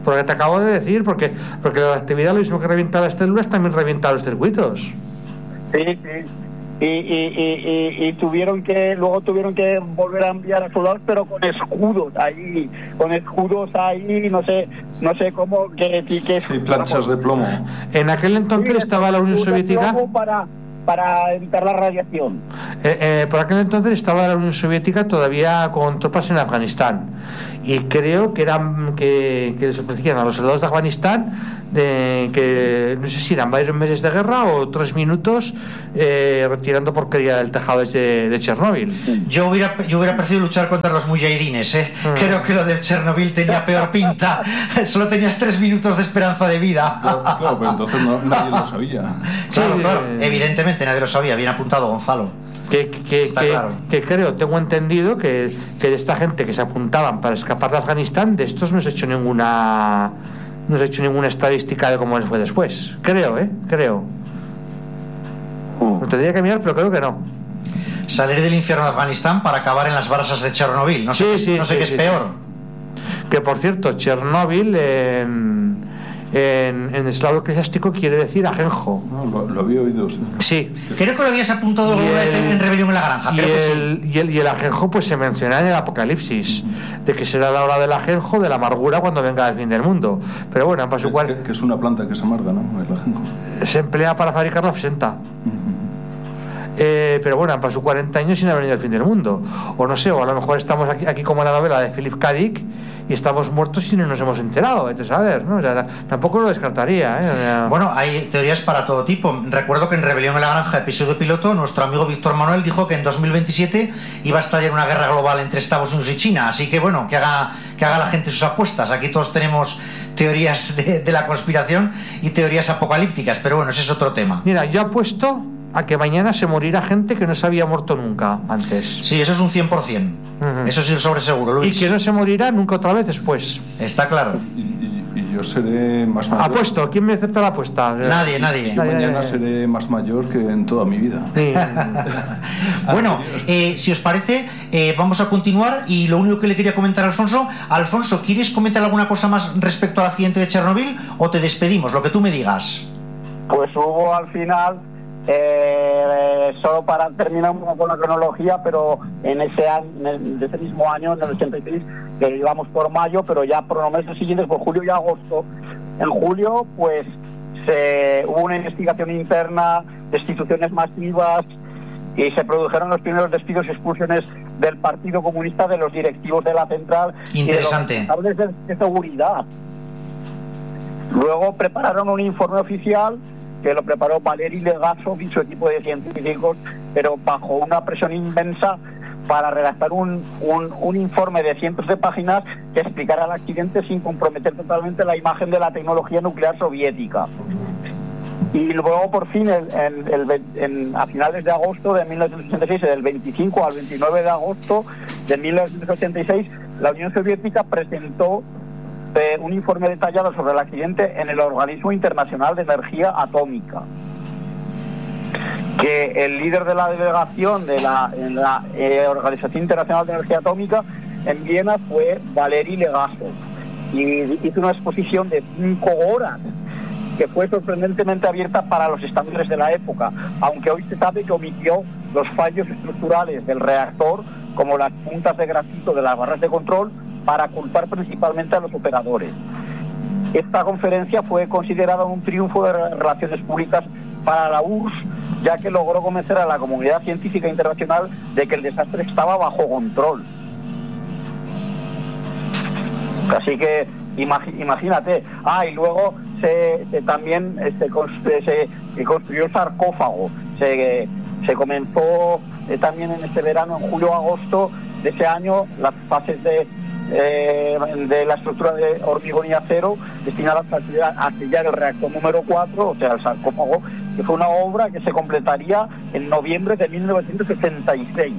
Porque te acabo de decir, porque, porque la actividad, lo mismo que revienta las células, también revienta los circuitos. Sí, sí. Y, y, y, y tuvieron que luego tuvieron que volver a enviar a soldados, pero con escudos ahí, con escudos ahí, no sé, no sé cómo que, que sí, planchas de plomo. En aquel entonces sí, estaba la Unión Soviética para para evitar la radiación. Eh, eh, por aquel entonces estaba la Unión Soviética todavía con tropas en Afganistán, y creo que eran que, que les ofrecían a los soldados de Afganistán de, que no sé si eran varios meses de guerra o tres minutos eh, retirando porquería del tejado de, de Chernóbil. Yo hubiera, yo hubiera preferido luchar contra los mujahidines, ¿eh? Mm. Creo que lo de Chernóbil tenía peor pinta. Solo tenías tres minutos de esperanza de vida. Claro, claro, pero entonces no, nadie lo sabía. Claro, sí, claro, eh, evidentemente nadie lo sabía. Bien apuntado, Gonzalo. Que, que, que, claro. que creo, tengo entendido que, que de esta gente que se apuntaban para escapar de Afganistán, de estos no se ha hecho ninguna no se ha hecho ninguna estadística de cómo les fue después. Creo, ¿eh? Creo. Lo tendría que mirar, pero creo que no. Salir del infierno de Afganistán para acabar en las brasas de Chernóbil. No sé, sí, qué, sí, no sé sí, qué sí, es peor. Sí. Que por cierto, Chernóbil en En, en eslavo eclesiástico quiere decir ajenjo. No, lo, lo había oído, sí. Sí. Creo que lo habías apuntado alguna vez en Rebelión en la Granja. Y Creo el, que sí. y, el, y el ajenjo pues se menciona en el Apocalipsis, mm. de que será la hora del ajenjo, de la amargura cuando venga el fin del mundo. Pero bueno, para su cual, que, que es una planta que es amarga, ¿no? El ajenjo. Se emplea para fabricar la absenta. Uh-huh. Eh, pero bueno, han pasado cuarenta años sin haber venido el fin del mundo. O no sé, o a lo mejor estamos aquí, aquí como en la novela de Philip K. Dick, y estamos muertos y no nos hemos enterado. Entonces, a ver, ¿no? O sea, tampoco lo descartaría, ¿eh? O sea, bueno, hay teorías para todo tipo. Recuerdo que en Rebelión en la Granja, episodio piloto, nuestro amigo Víctor Manuel dijo que en dos mil veintisiete iba a estallar una guerra global entre Estados Unidos y China. Así que bueno, que haga, que haga la gente sus apuestas. Aquí todos tenemos teorías de, de la conspiración y teorías apocalípticas, pero bueno, ese es otro tema. Mira, yo apuesto a que mañana se morirá gente que no se había muerto nunca antes. Sí, eso es un cien por ciento. Uh-huh. Eso sí, sobre seguro, Luis. Y que no se morirá nunca otra vez después. Está claro. Y, y, y yo seré más mayor. Apuesto. ¿Quién me acepta la apuesta? Nadie, nadie. Yo mañana nadie. seré más mayor que en toda mi vida. Sí. Bueno, eh, si os parece, eh, vamos a continuar. Y lo único que le quería comentar a Alfonso. Alfonso, ¿quieres comentar alguna cosa más respecto al accidente de Chernóbil o te despedimos? Lo que tú me digas. Pues hubo al final... Eh, solo para terminar con la cronología, pero en ese año, en ese mismo año, en el ochenta y seis, que íbamos por mayo, pero ya por los meses siguientes, por julio y agosto. En julio, pues se, hubo una investigación interna, destituciones masivas, y se produjeron los primeros despidos y expulsiones del Partido Comunista, de los directivos de la central. Interesante. Y de los responsables de, de seguridad. Luego prepararon un informe oficial que lo preparó Valeri Legasov y su equipo de científicos, pero bajo una presión inmensa, para redactar un, un, un informe de cientos de páginas que explicara el accidente sin comprometer totalmente la imagen de la tecnología nuclear soviética. Y luego, por fin, en, en, en, en, a finales de agosto de mil novecientos ochenta y seis, del veinticinco al veintinueve de agosto de mil novecientos ochenta y seis, la Unión Soviética presentó Eh, un informe detallado sobre el accidente en el Organismo Internacional de Energía Atómica, que el líder de la delegación de la, en la eh, Organización Internacional de Energía Atómica en Viena fue Valeri Legasov, y hizo una exposición de cinco horas que fue sorprendentemente abierta para los estándares de la época, aunque hoy se sabe que omitió los fallos estructurales del reactor, como las puntas de grafito de las barras de control, para culpar principalmente a los operadores. Esta conferencia fue considerada un triunfo de relaciones públicas para la U R S S, ya que logró convencer a la comunidad científica internacional de que el desastre estaba bajo control. Así que imagi- imagínate. Ah, y luego se, se también se, se, se construyó el sarcófago. Se, se comenzó eh, también en este verano, en julio-agosto de ese año, las fases de Eh, de la estructura de hormigón y acero destinada a sellar el reactor número cuatro, o sea, el sarcófago, que fue una obra que se completaría en noviembre de mil novecientos setenta y seis.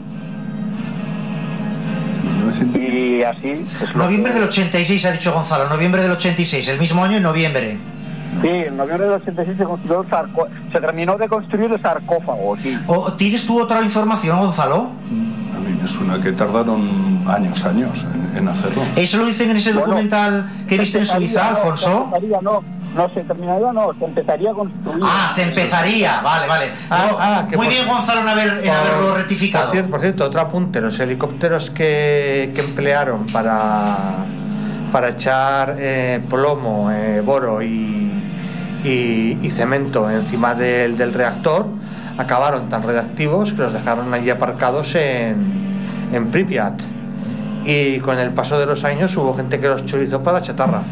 Y así... Es noviembre que... del ochenta y seis, ha dicho Gonzalo, noviembre del ochenta y seis, el mismo año en noviembre. Sí, en noviembre del ochenta y seis se construyó el sarcófago, se terminó de construir el sarcófago, sí. ¿O, ¿Tienes tú otra información, Gonzalo? A A mí me suena que tardaron años, años en, en hacerlo. ¿Eso lo dicen en ese documental bueno, que viste en Suiza, no, Alfonso? No, no se terminaría, no, se empezaría a construir. Ah, se empezaría, vale, vale. Ah, no, ah, muy por, bien, Gonzalo, en, haber, en por, haberlo rectificado. Por cierto, por cierto, otro apunte, los helicópteros que, que emplearon para, para echar eh, plomo, eh, boro y, y, y cemento encima del, del reactor acabaron tan radiactivos que los dejaron allí aparcados en, en Pripyat, y con el paso de los años hubo gente que los chorizó para la chatarra.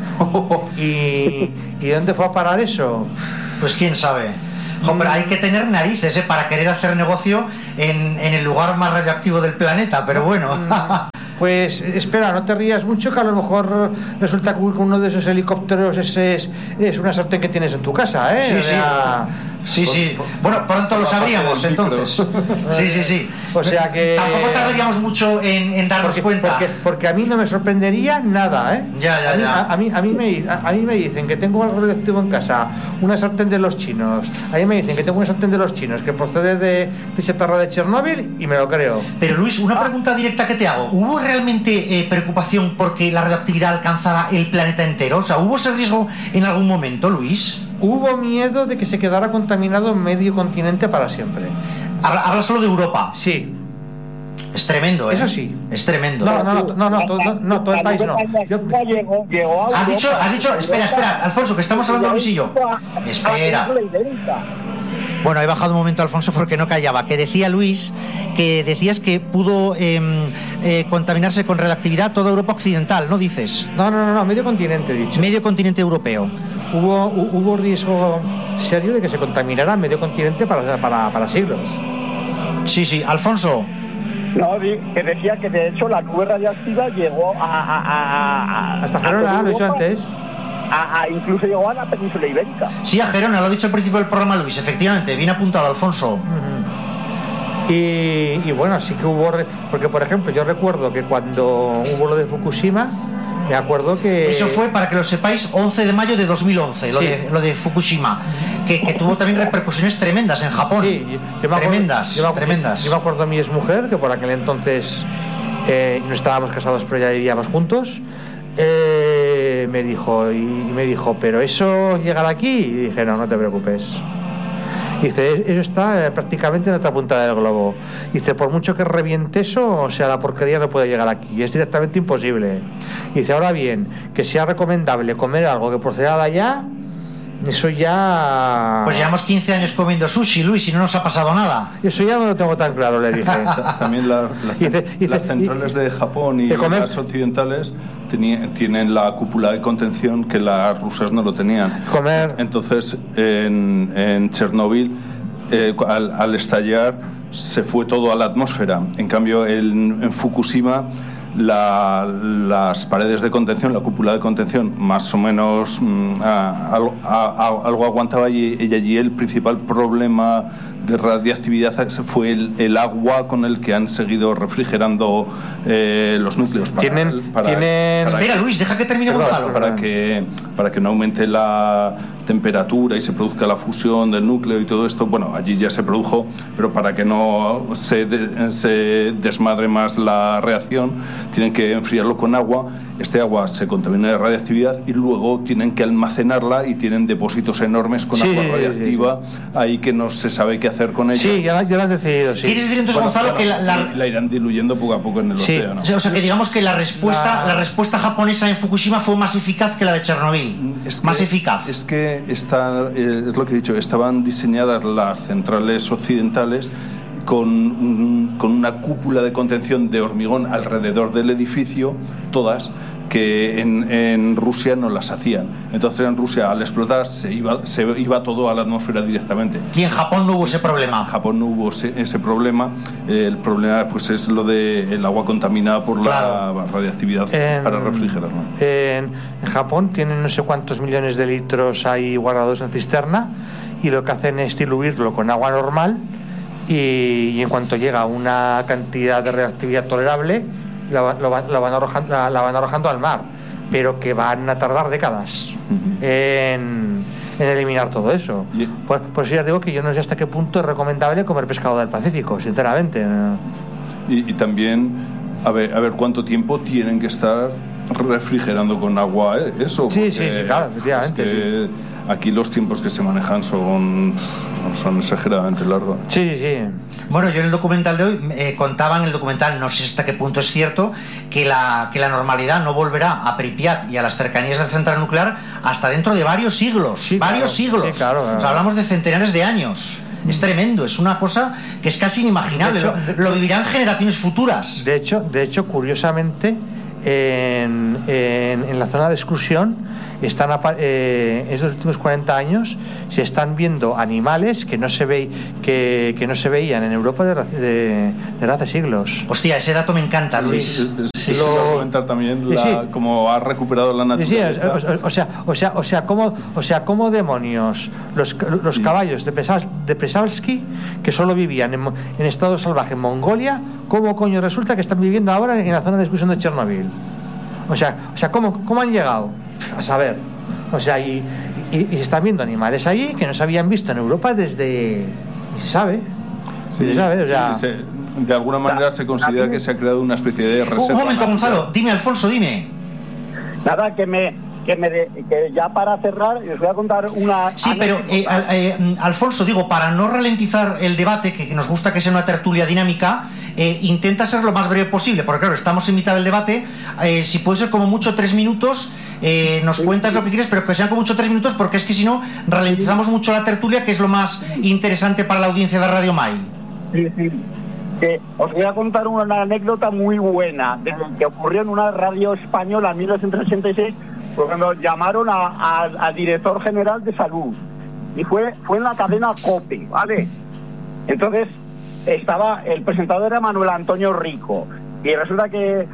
¿Y, ¿Y dónde fue a parar eso? Pues quién sabe. Jo, pero hay que tener narices, ¿eh? Para querer hacer negocio en, en el lugar más radioactivo del planeta, pero bueno. Pues espera, no te rías mucho, que a lo mejor resulta que uno de esos helicópteros es, es, es una sartén que tienes en tu casa, ¿eh? Sí, sí. Sí, sí. Por, por, bueno, pronto lo sabríamos, entonces. Sí, sí, sí. O sea que... Tampoco tardaríamos mucho en, en darnos porque, cuenta. Porque, porque a mí no me sorprendería nada, ¿eh? Ya, ya, a mí, ya. A, a, mí, a, mí me, a, a mí me dicen que tengo algo radioactivo en casa, una sartén de los chinos. A mí me dicen que tengo una sartén de los chinos que procede de, de chatarra de Chernóbil, y me lo creo. Pero Luis, una pregunta directa que te hago. ¿Hubo realmente eh, preocupación porque la radioactividad alcanzara el planeta entero? O sea, ¿hubo ese riesgo en algún momento, Luis? Hubo miedo de que se quedara contaminado medio continente para siempre. Habla, habla solo de Europa. Sí. Es tremendo, ¿eh? Eso sí. Es tremendo. No, no, no, no, no, todo, no, no, todo el país no. Yo... Llegó, llegó has dicho, has dicho, espera, espera, Alfonso, que estamos hablando Luis y yo. Espera. Bueno, he bajado un momento, Alfonso, porque no callaba. Que decía Luis, que decías que pudo eh, eh, contaminarse con radioactividad toda Europa occidental, ¿no dices? No, no, no, no, medio continente, he dicho. Medio continente europeo. Hubo, hubo riesgo serio de que se contaminara medio continente para, para, para siglos. Sí, sí. Alfonso. No, que decía que de hecho la nube radiactiva llegó a... a, a, a hasta Gerona, lo he dicho antes. A, a, incluso llegó a la península ibérica. Sí, a Gerona, lo ha dicho al principio del programa Luis, efectivamente, bien apuntado, Alfonso. Uh-huh. y, y bueno, sí que hubo... Porque, por ejemplo, yo recuerdo que cuando hubo lo de Fukushima, me acuerdo que... Eso fue, para que lo sepáis, once de mayo de dos mil once, lo, sí. de, lo de Fukushima, que, que tuvo también repercusiones tremendas en Japón. Sí, yo, yo me acuerdo, tremendas, yo me, tremendas. Yo me acuerdo a mi exmujer, que por aquel entonces eh, no estábamos casados, pero ya vivíamos juntos. Eh, me dijo, y me dijo, ¿pero eso llegará aquí? Y dije, no, no te preocupes. Dice, eso está eh, prácticamente en otra punta del globo. Dice, por mucho que reviente eso, o sea, la porquería no puede llegar aquí, es directamente imposible. Dice, ahora bien, que sea recomendable comer algo que proceda de allá, eso ya... Pues llevamos quince años comiendo sushi, Luis, y no nos ha pasado nada. Eso ya no lo tengo tan claro, le dije. También la, la, dice, dice, las centrales de Japón y las occidentales tenía, tienen la cúpula de contención que las rusas no lo tenían. Comer. Entonces, en, en Chernóbil, eh, al, al estallar, se fue todo a la atmósfera. En cambio, en, en Fukushima... La, las paredes de contención, la cúpula de contención, más o menos mm, a, a, a, algo aguantaba, y, y allí el principal problema de radiactividad fue el, el agua con el que han seguido refrigerando eh, los núcleos. Para, ¿Tienen, para, ¿tienen... para Espera, que, Luis, deja que termine perdón, Gonzalo. Para que, para que no aumente la temperatura y se produzca la fusión del núcleo y todo esto, bueno, allí ya se produjo, pero para que no se, de, se desmadre más la reacción, tienen que enfriarlo con agua. Este agua se contamina de radiactividad y luego tienen que almacenarla, y tienen depósitos enormes con sí, agua radiactiva sí, sí. ahí que no se sabe qué hacer con ella. Sí, ya, ya lo han decidido, sí. ¿Quieres decir entonces, bueno, Gonzalo, bueno, que la, la... la irán diluyendo poco a poco en el sí. océano? O sea, que digamos que la respuesta, la... la respuesta japonesa en Fukushima fue más eficaz que la de Chernobyl. Es que, más eficaz. Es que está, eh, es lo que he dicho, estaban diseñadas las centrales occidentales con, un, con una cúpula de contención de hormigón alrededor del edificio, todas, que en, en Rusia no las hacían. Entonces en Rusia, al explotar, se iba, se iba todo a la atmósfera directamente. Y en Japón no hubo ese problema. En Japón no hubo ese, ese problema. Eh, el problema pues es lo del agua contaminada por claro. la radiactividad en, para refrigerarla. En, en Japón tienen no sé cuántos millones de litros ahí guardados en cisterna, y lo que hacen es diluirlo con agua normal, y, y en cuanto llega a una cantidad de radioactividad tolerable, la, lo, la, van arrojando, la, la van arrojando al mar, pero que van a tardar décadas uh-huh. en, en eliminar todo eso. Yeah. Por, por eso ya digo que yo no sé hasta qué punto es recomendable comer pescado del Pacífico, sinceramente. y, y también a ver, a ver cuánto tiempo tienen que estar refrigerando con agua, ¿eh? Eso. Sí, sí, sí, claro, efectivamente. Es que sí. Aquí los tiempos que se manejan son, son exageradamente largos. Sí, sí, sí. Bueno, yo en el documental de hoy eh, contaba en el documental, no sé hasta qué punto es cierto, que la, que la normalidad no volverá a Pripyat y a las cercanías de la central nuclear hasta dentro de varios siglos. Sí, varios claro, siglos. sí, claro, claro. O sea, hablamos de centenares de años. Es tremendo, es una cosa que es casi inimaginable. De hecho, lo, lo vivirán generaciones futuras. De hecho, de hecho curiosamente, en, en, en la zona de exclusión están eh, estos últimos cuarenta años se están viendo animales que no se ve, que, que no se veían en Europa de, de, de hace siglos. Hostia, ese dato me encanta, Luis. Sí, sí, sí, lo... sí, comentar también la, sí. cómo ha recuperado la naturaleza. Sí, sí, o, o sea, o sea, o sea, cómo, o sea, cómo demonios los, los sí. caballos de, Presa, de Przewalski, que solo vivían en, en estado salvaje en Mongolia, cómo coño resulta que están viviendo ahora en la zona de exclusión de Chernobyl. O sea, o sea, cómo, cómo han llegado a saber. O sea, y, y, y se están viendo animales allí que no se habían visto en Europa desde, y se sabe. Sí, se sabe, o sea, sí, se, de alguna manera se considera que se ha creado una especie de reserva. Un momento, Gonzalo, dime, Alfonso, dime. Nada, que me que me de, que ya para cerrar os voy a contar una. Sí, pero eh, eh, Alfonso, digo, para no ralentizar el debate, que, que nos gusta que sea una tertulia dinámica, eh, intenta ser lo más breve posible, porque claro, estamos en mitad del debate. Eh, si puede ser como mucho tres minutos, eh, nos sí, cuentas sí. lo que quieres, pero que sean como mucho tres minutos, porque es que si no ralentizamos mucho la tertulia, que es lo más interesante para la audiencia de Radio Mai. Sí, sí. Que os voy a contar una anécdota muy buena de que ocurrió en una radio española en mil novecientos ochenta y seis, cuando llamaron a, a, al director general de salud, y fue fue en la cadena COPE, ¿vale? Entonces estaba, el presentador era Manuel Antonio Rico, y resulta que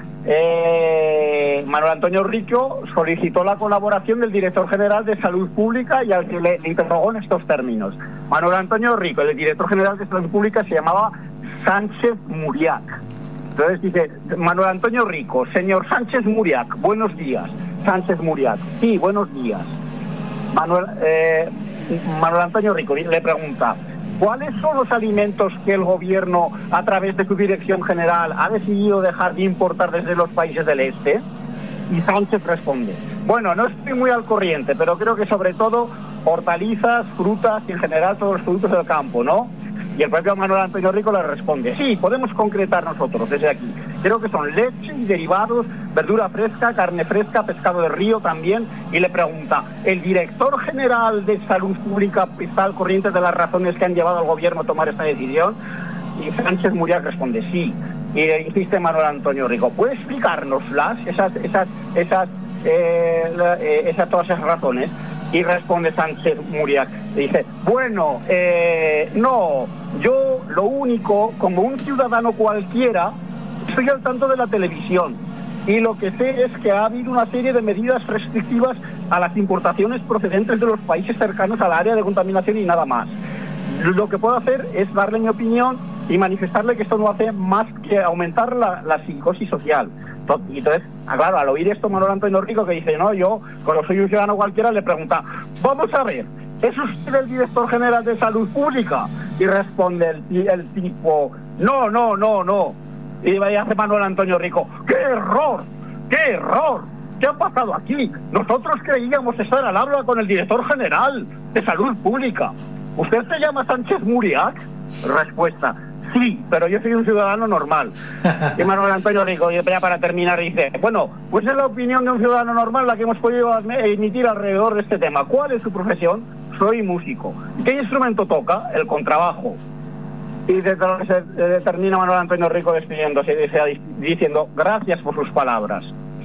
eh, Manuel Antonio Rico solicitó la colaboración del director general de salud pública y al que le, le interrogó en estos términos. Manuel Antonio Rico, el director general de salud pública, se llamaba Sánchez Muriac. Entonces dice, Manuel Antonio Rico, señor Sánchez Muriac, buenos días. Sánchez Muriac, sí, buenos días. Manuel, eh, Manuel Antonio Rico le pregunta, ¿cuáles son los alimentos que el gobierno, a través de su dirección general, ha decidido dejar de importar desde los países del este? Y Sánchez responde, bueno, no estoy muy al corriente, pero creo que sobre todo hortalizas, frutas y en general todos los productos del campo, ¿no? Y el propio Manuel Antonio Rico le responde, sí, podemos concretar nosotros desde aquí. Creo que son leche y derivados, verdura fresca, carne fresca, pescado de río también. Y le pregunta, ¿el director general de Salud Pública está al corriente de las razones que han llevado al gobierno a tomar esta decisión? Y Sánchez Muriac responde, sí. Y le insiste Manuel Antonio Rico, ¿puede explicárnoslas, esas, esas, esas, eh, eh, esas todas esas razones? Y responde Sánchez Muriac, dice, bueno, eh, no, yo lo único, como un ciudadano cualquiera, estoy al tanto de la televisión y lo que sé es que ha habido una serie de medidas restrictivas a las importaciones procedentes de los países cercanos al área de contaminación y nada más. Lo que puedo hacer es darle mi opinión y manifestarle que esto no hace más que aumentar la, la psicosis social. Y entonces, claro, al oír esto Manuel Antonio Rico, que dice, no, yo, como soy un ciudadano cualquiera, le pregunta, vamos a ver, ¿es usted el director general de Salud Pública? Y responde el, el tipo, no, no, no, no. Y hace Manuel Antonio Rico, ¡qué error! ¡Qué error! ¿Qué ha pasado aquí? Nosotros creíamos estar al habla con el director general de Salud Pública. ¿Usted se llama Sánchez Muriac? Respuesta, sí, pero yo soy un ciudadano normal. Y Manuel Antonio Rico, ya para terminar, dice, bueno, pues es la opinión de un ciudadano normal la que hemos podido emitir alrededor de este tema. ¿Cuál es su profesión? Soy músico. ¿Qué instrumento toca? El contrabajo. Y desde lo que se determina Manuel Antonio Rico despidiéndose, diciendo, gracias por sus palabras.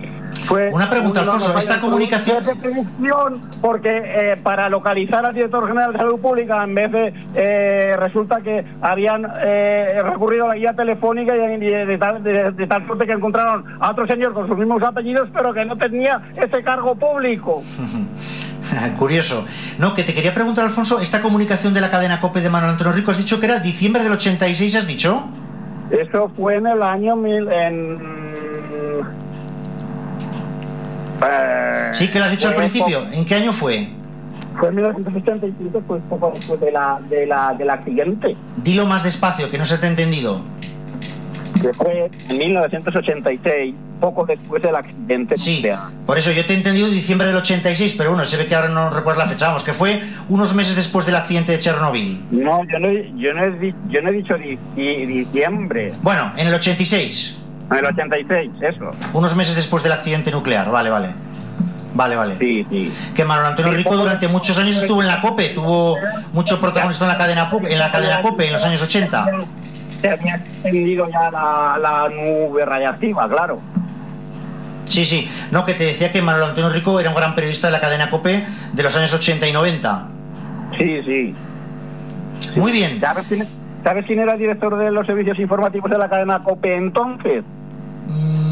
Fue una pregunta, Alfonso, esta comunicación... de predicción, porque eh, para localizar al director general de Salud Pública, en vez de... Eh, resulta que habían eh, recurrido a la guía telefónica y de, de, tal, de, de tal suerte que encontraron a otro señor con sus mismos apellidos, pero que no tenía ese cargo público. Curioso. No, que te quería preguntar, Alfonso, esta comunicación de la cadena COPE de Manuel Antonio Rico, has dicho que era diciembre del ochenta y seis, ¿has dicho? Eso fue en el año mil... En... Eh, sí, que lo has dicho al principio. Poco, ¿en qué año fue? Fue en mil novecientos ochenta y siete, pues poco después de la, de la, del accidente. Dilo más despacio, que no se te ha entendido. que fue en mil novecientos ochenta y seis, poco después del accidente Sí, nuclear. por eso yo te he entendido diciembre del ochenta y seis, pero bueno, se ve que ahora no recuerdo la fecha, vamos, que fue unos meses después del accidente de Chernobyl. No, yo no, yo no, he, di- yo no he dicho di- di- diciembre, Bueno, en el ochenta y seis, en el ochenta y seis, eso. unos meses después del accidente nuclear, vale, vale. Vale, vale. Sí, sí. Que Manuel Antonio Rico durante muchos años estuvo en la COPE, tuvo mucho protagonismo en la cadena Pu- en la cadena COPE en los años ochenta. Se había extendido ya la, la nube radiactiva, claro. Sí, sí. No, que te decía que Manuel Antonio Rico era un gran periodista de la cadena COPE de los años ochenta y noventa. Sí, sí. Muy bien. ¿Sabes quién, ¿Sabes quién era el director de los servicios informativos de la cadena COPE entonces?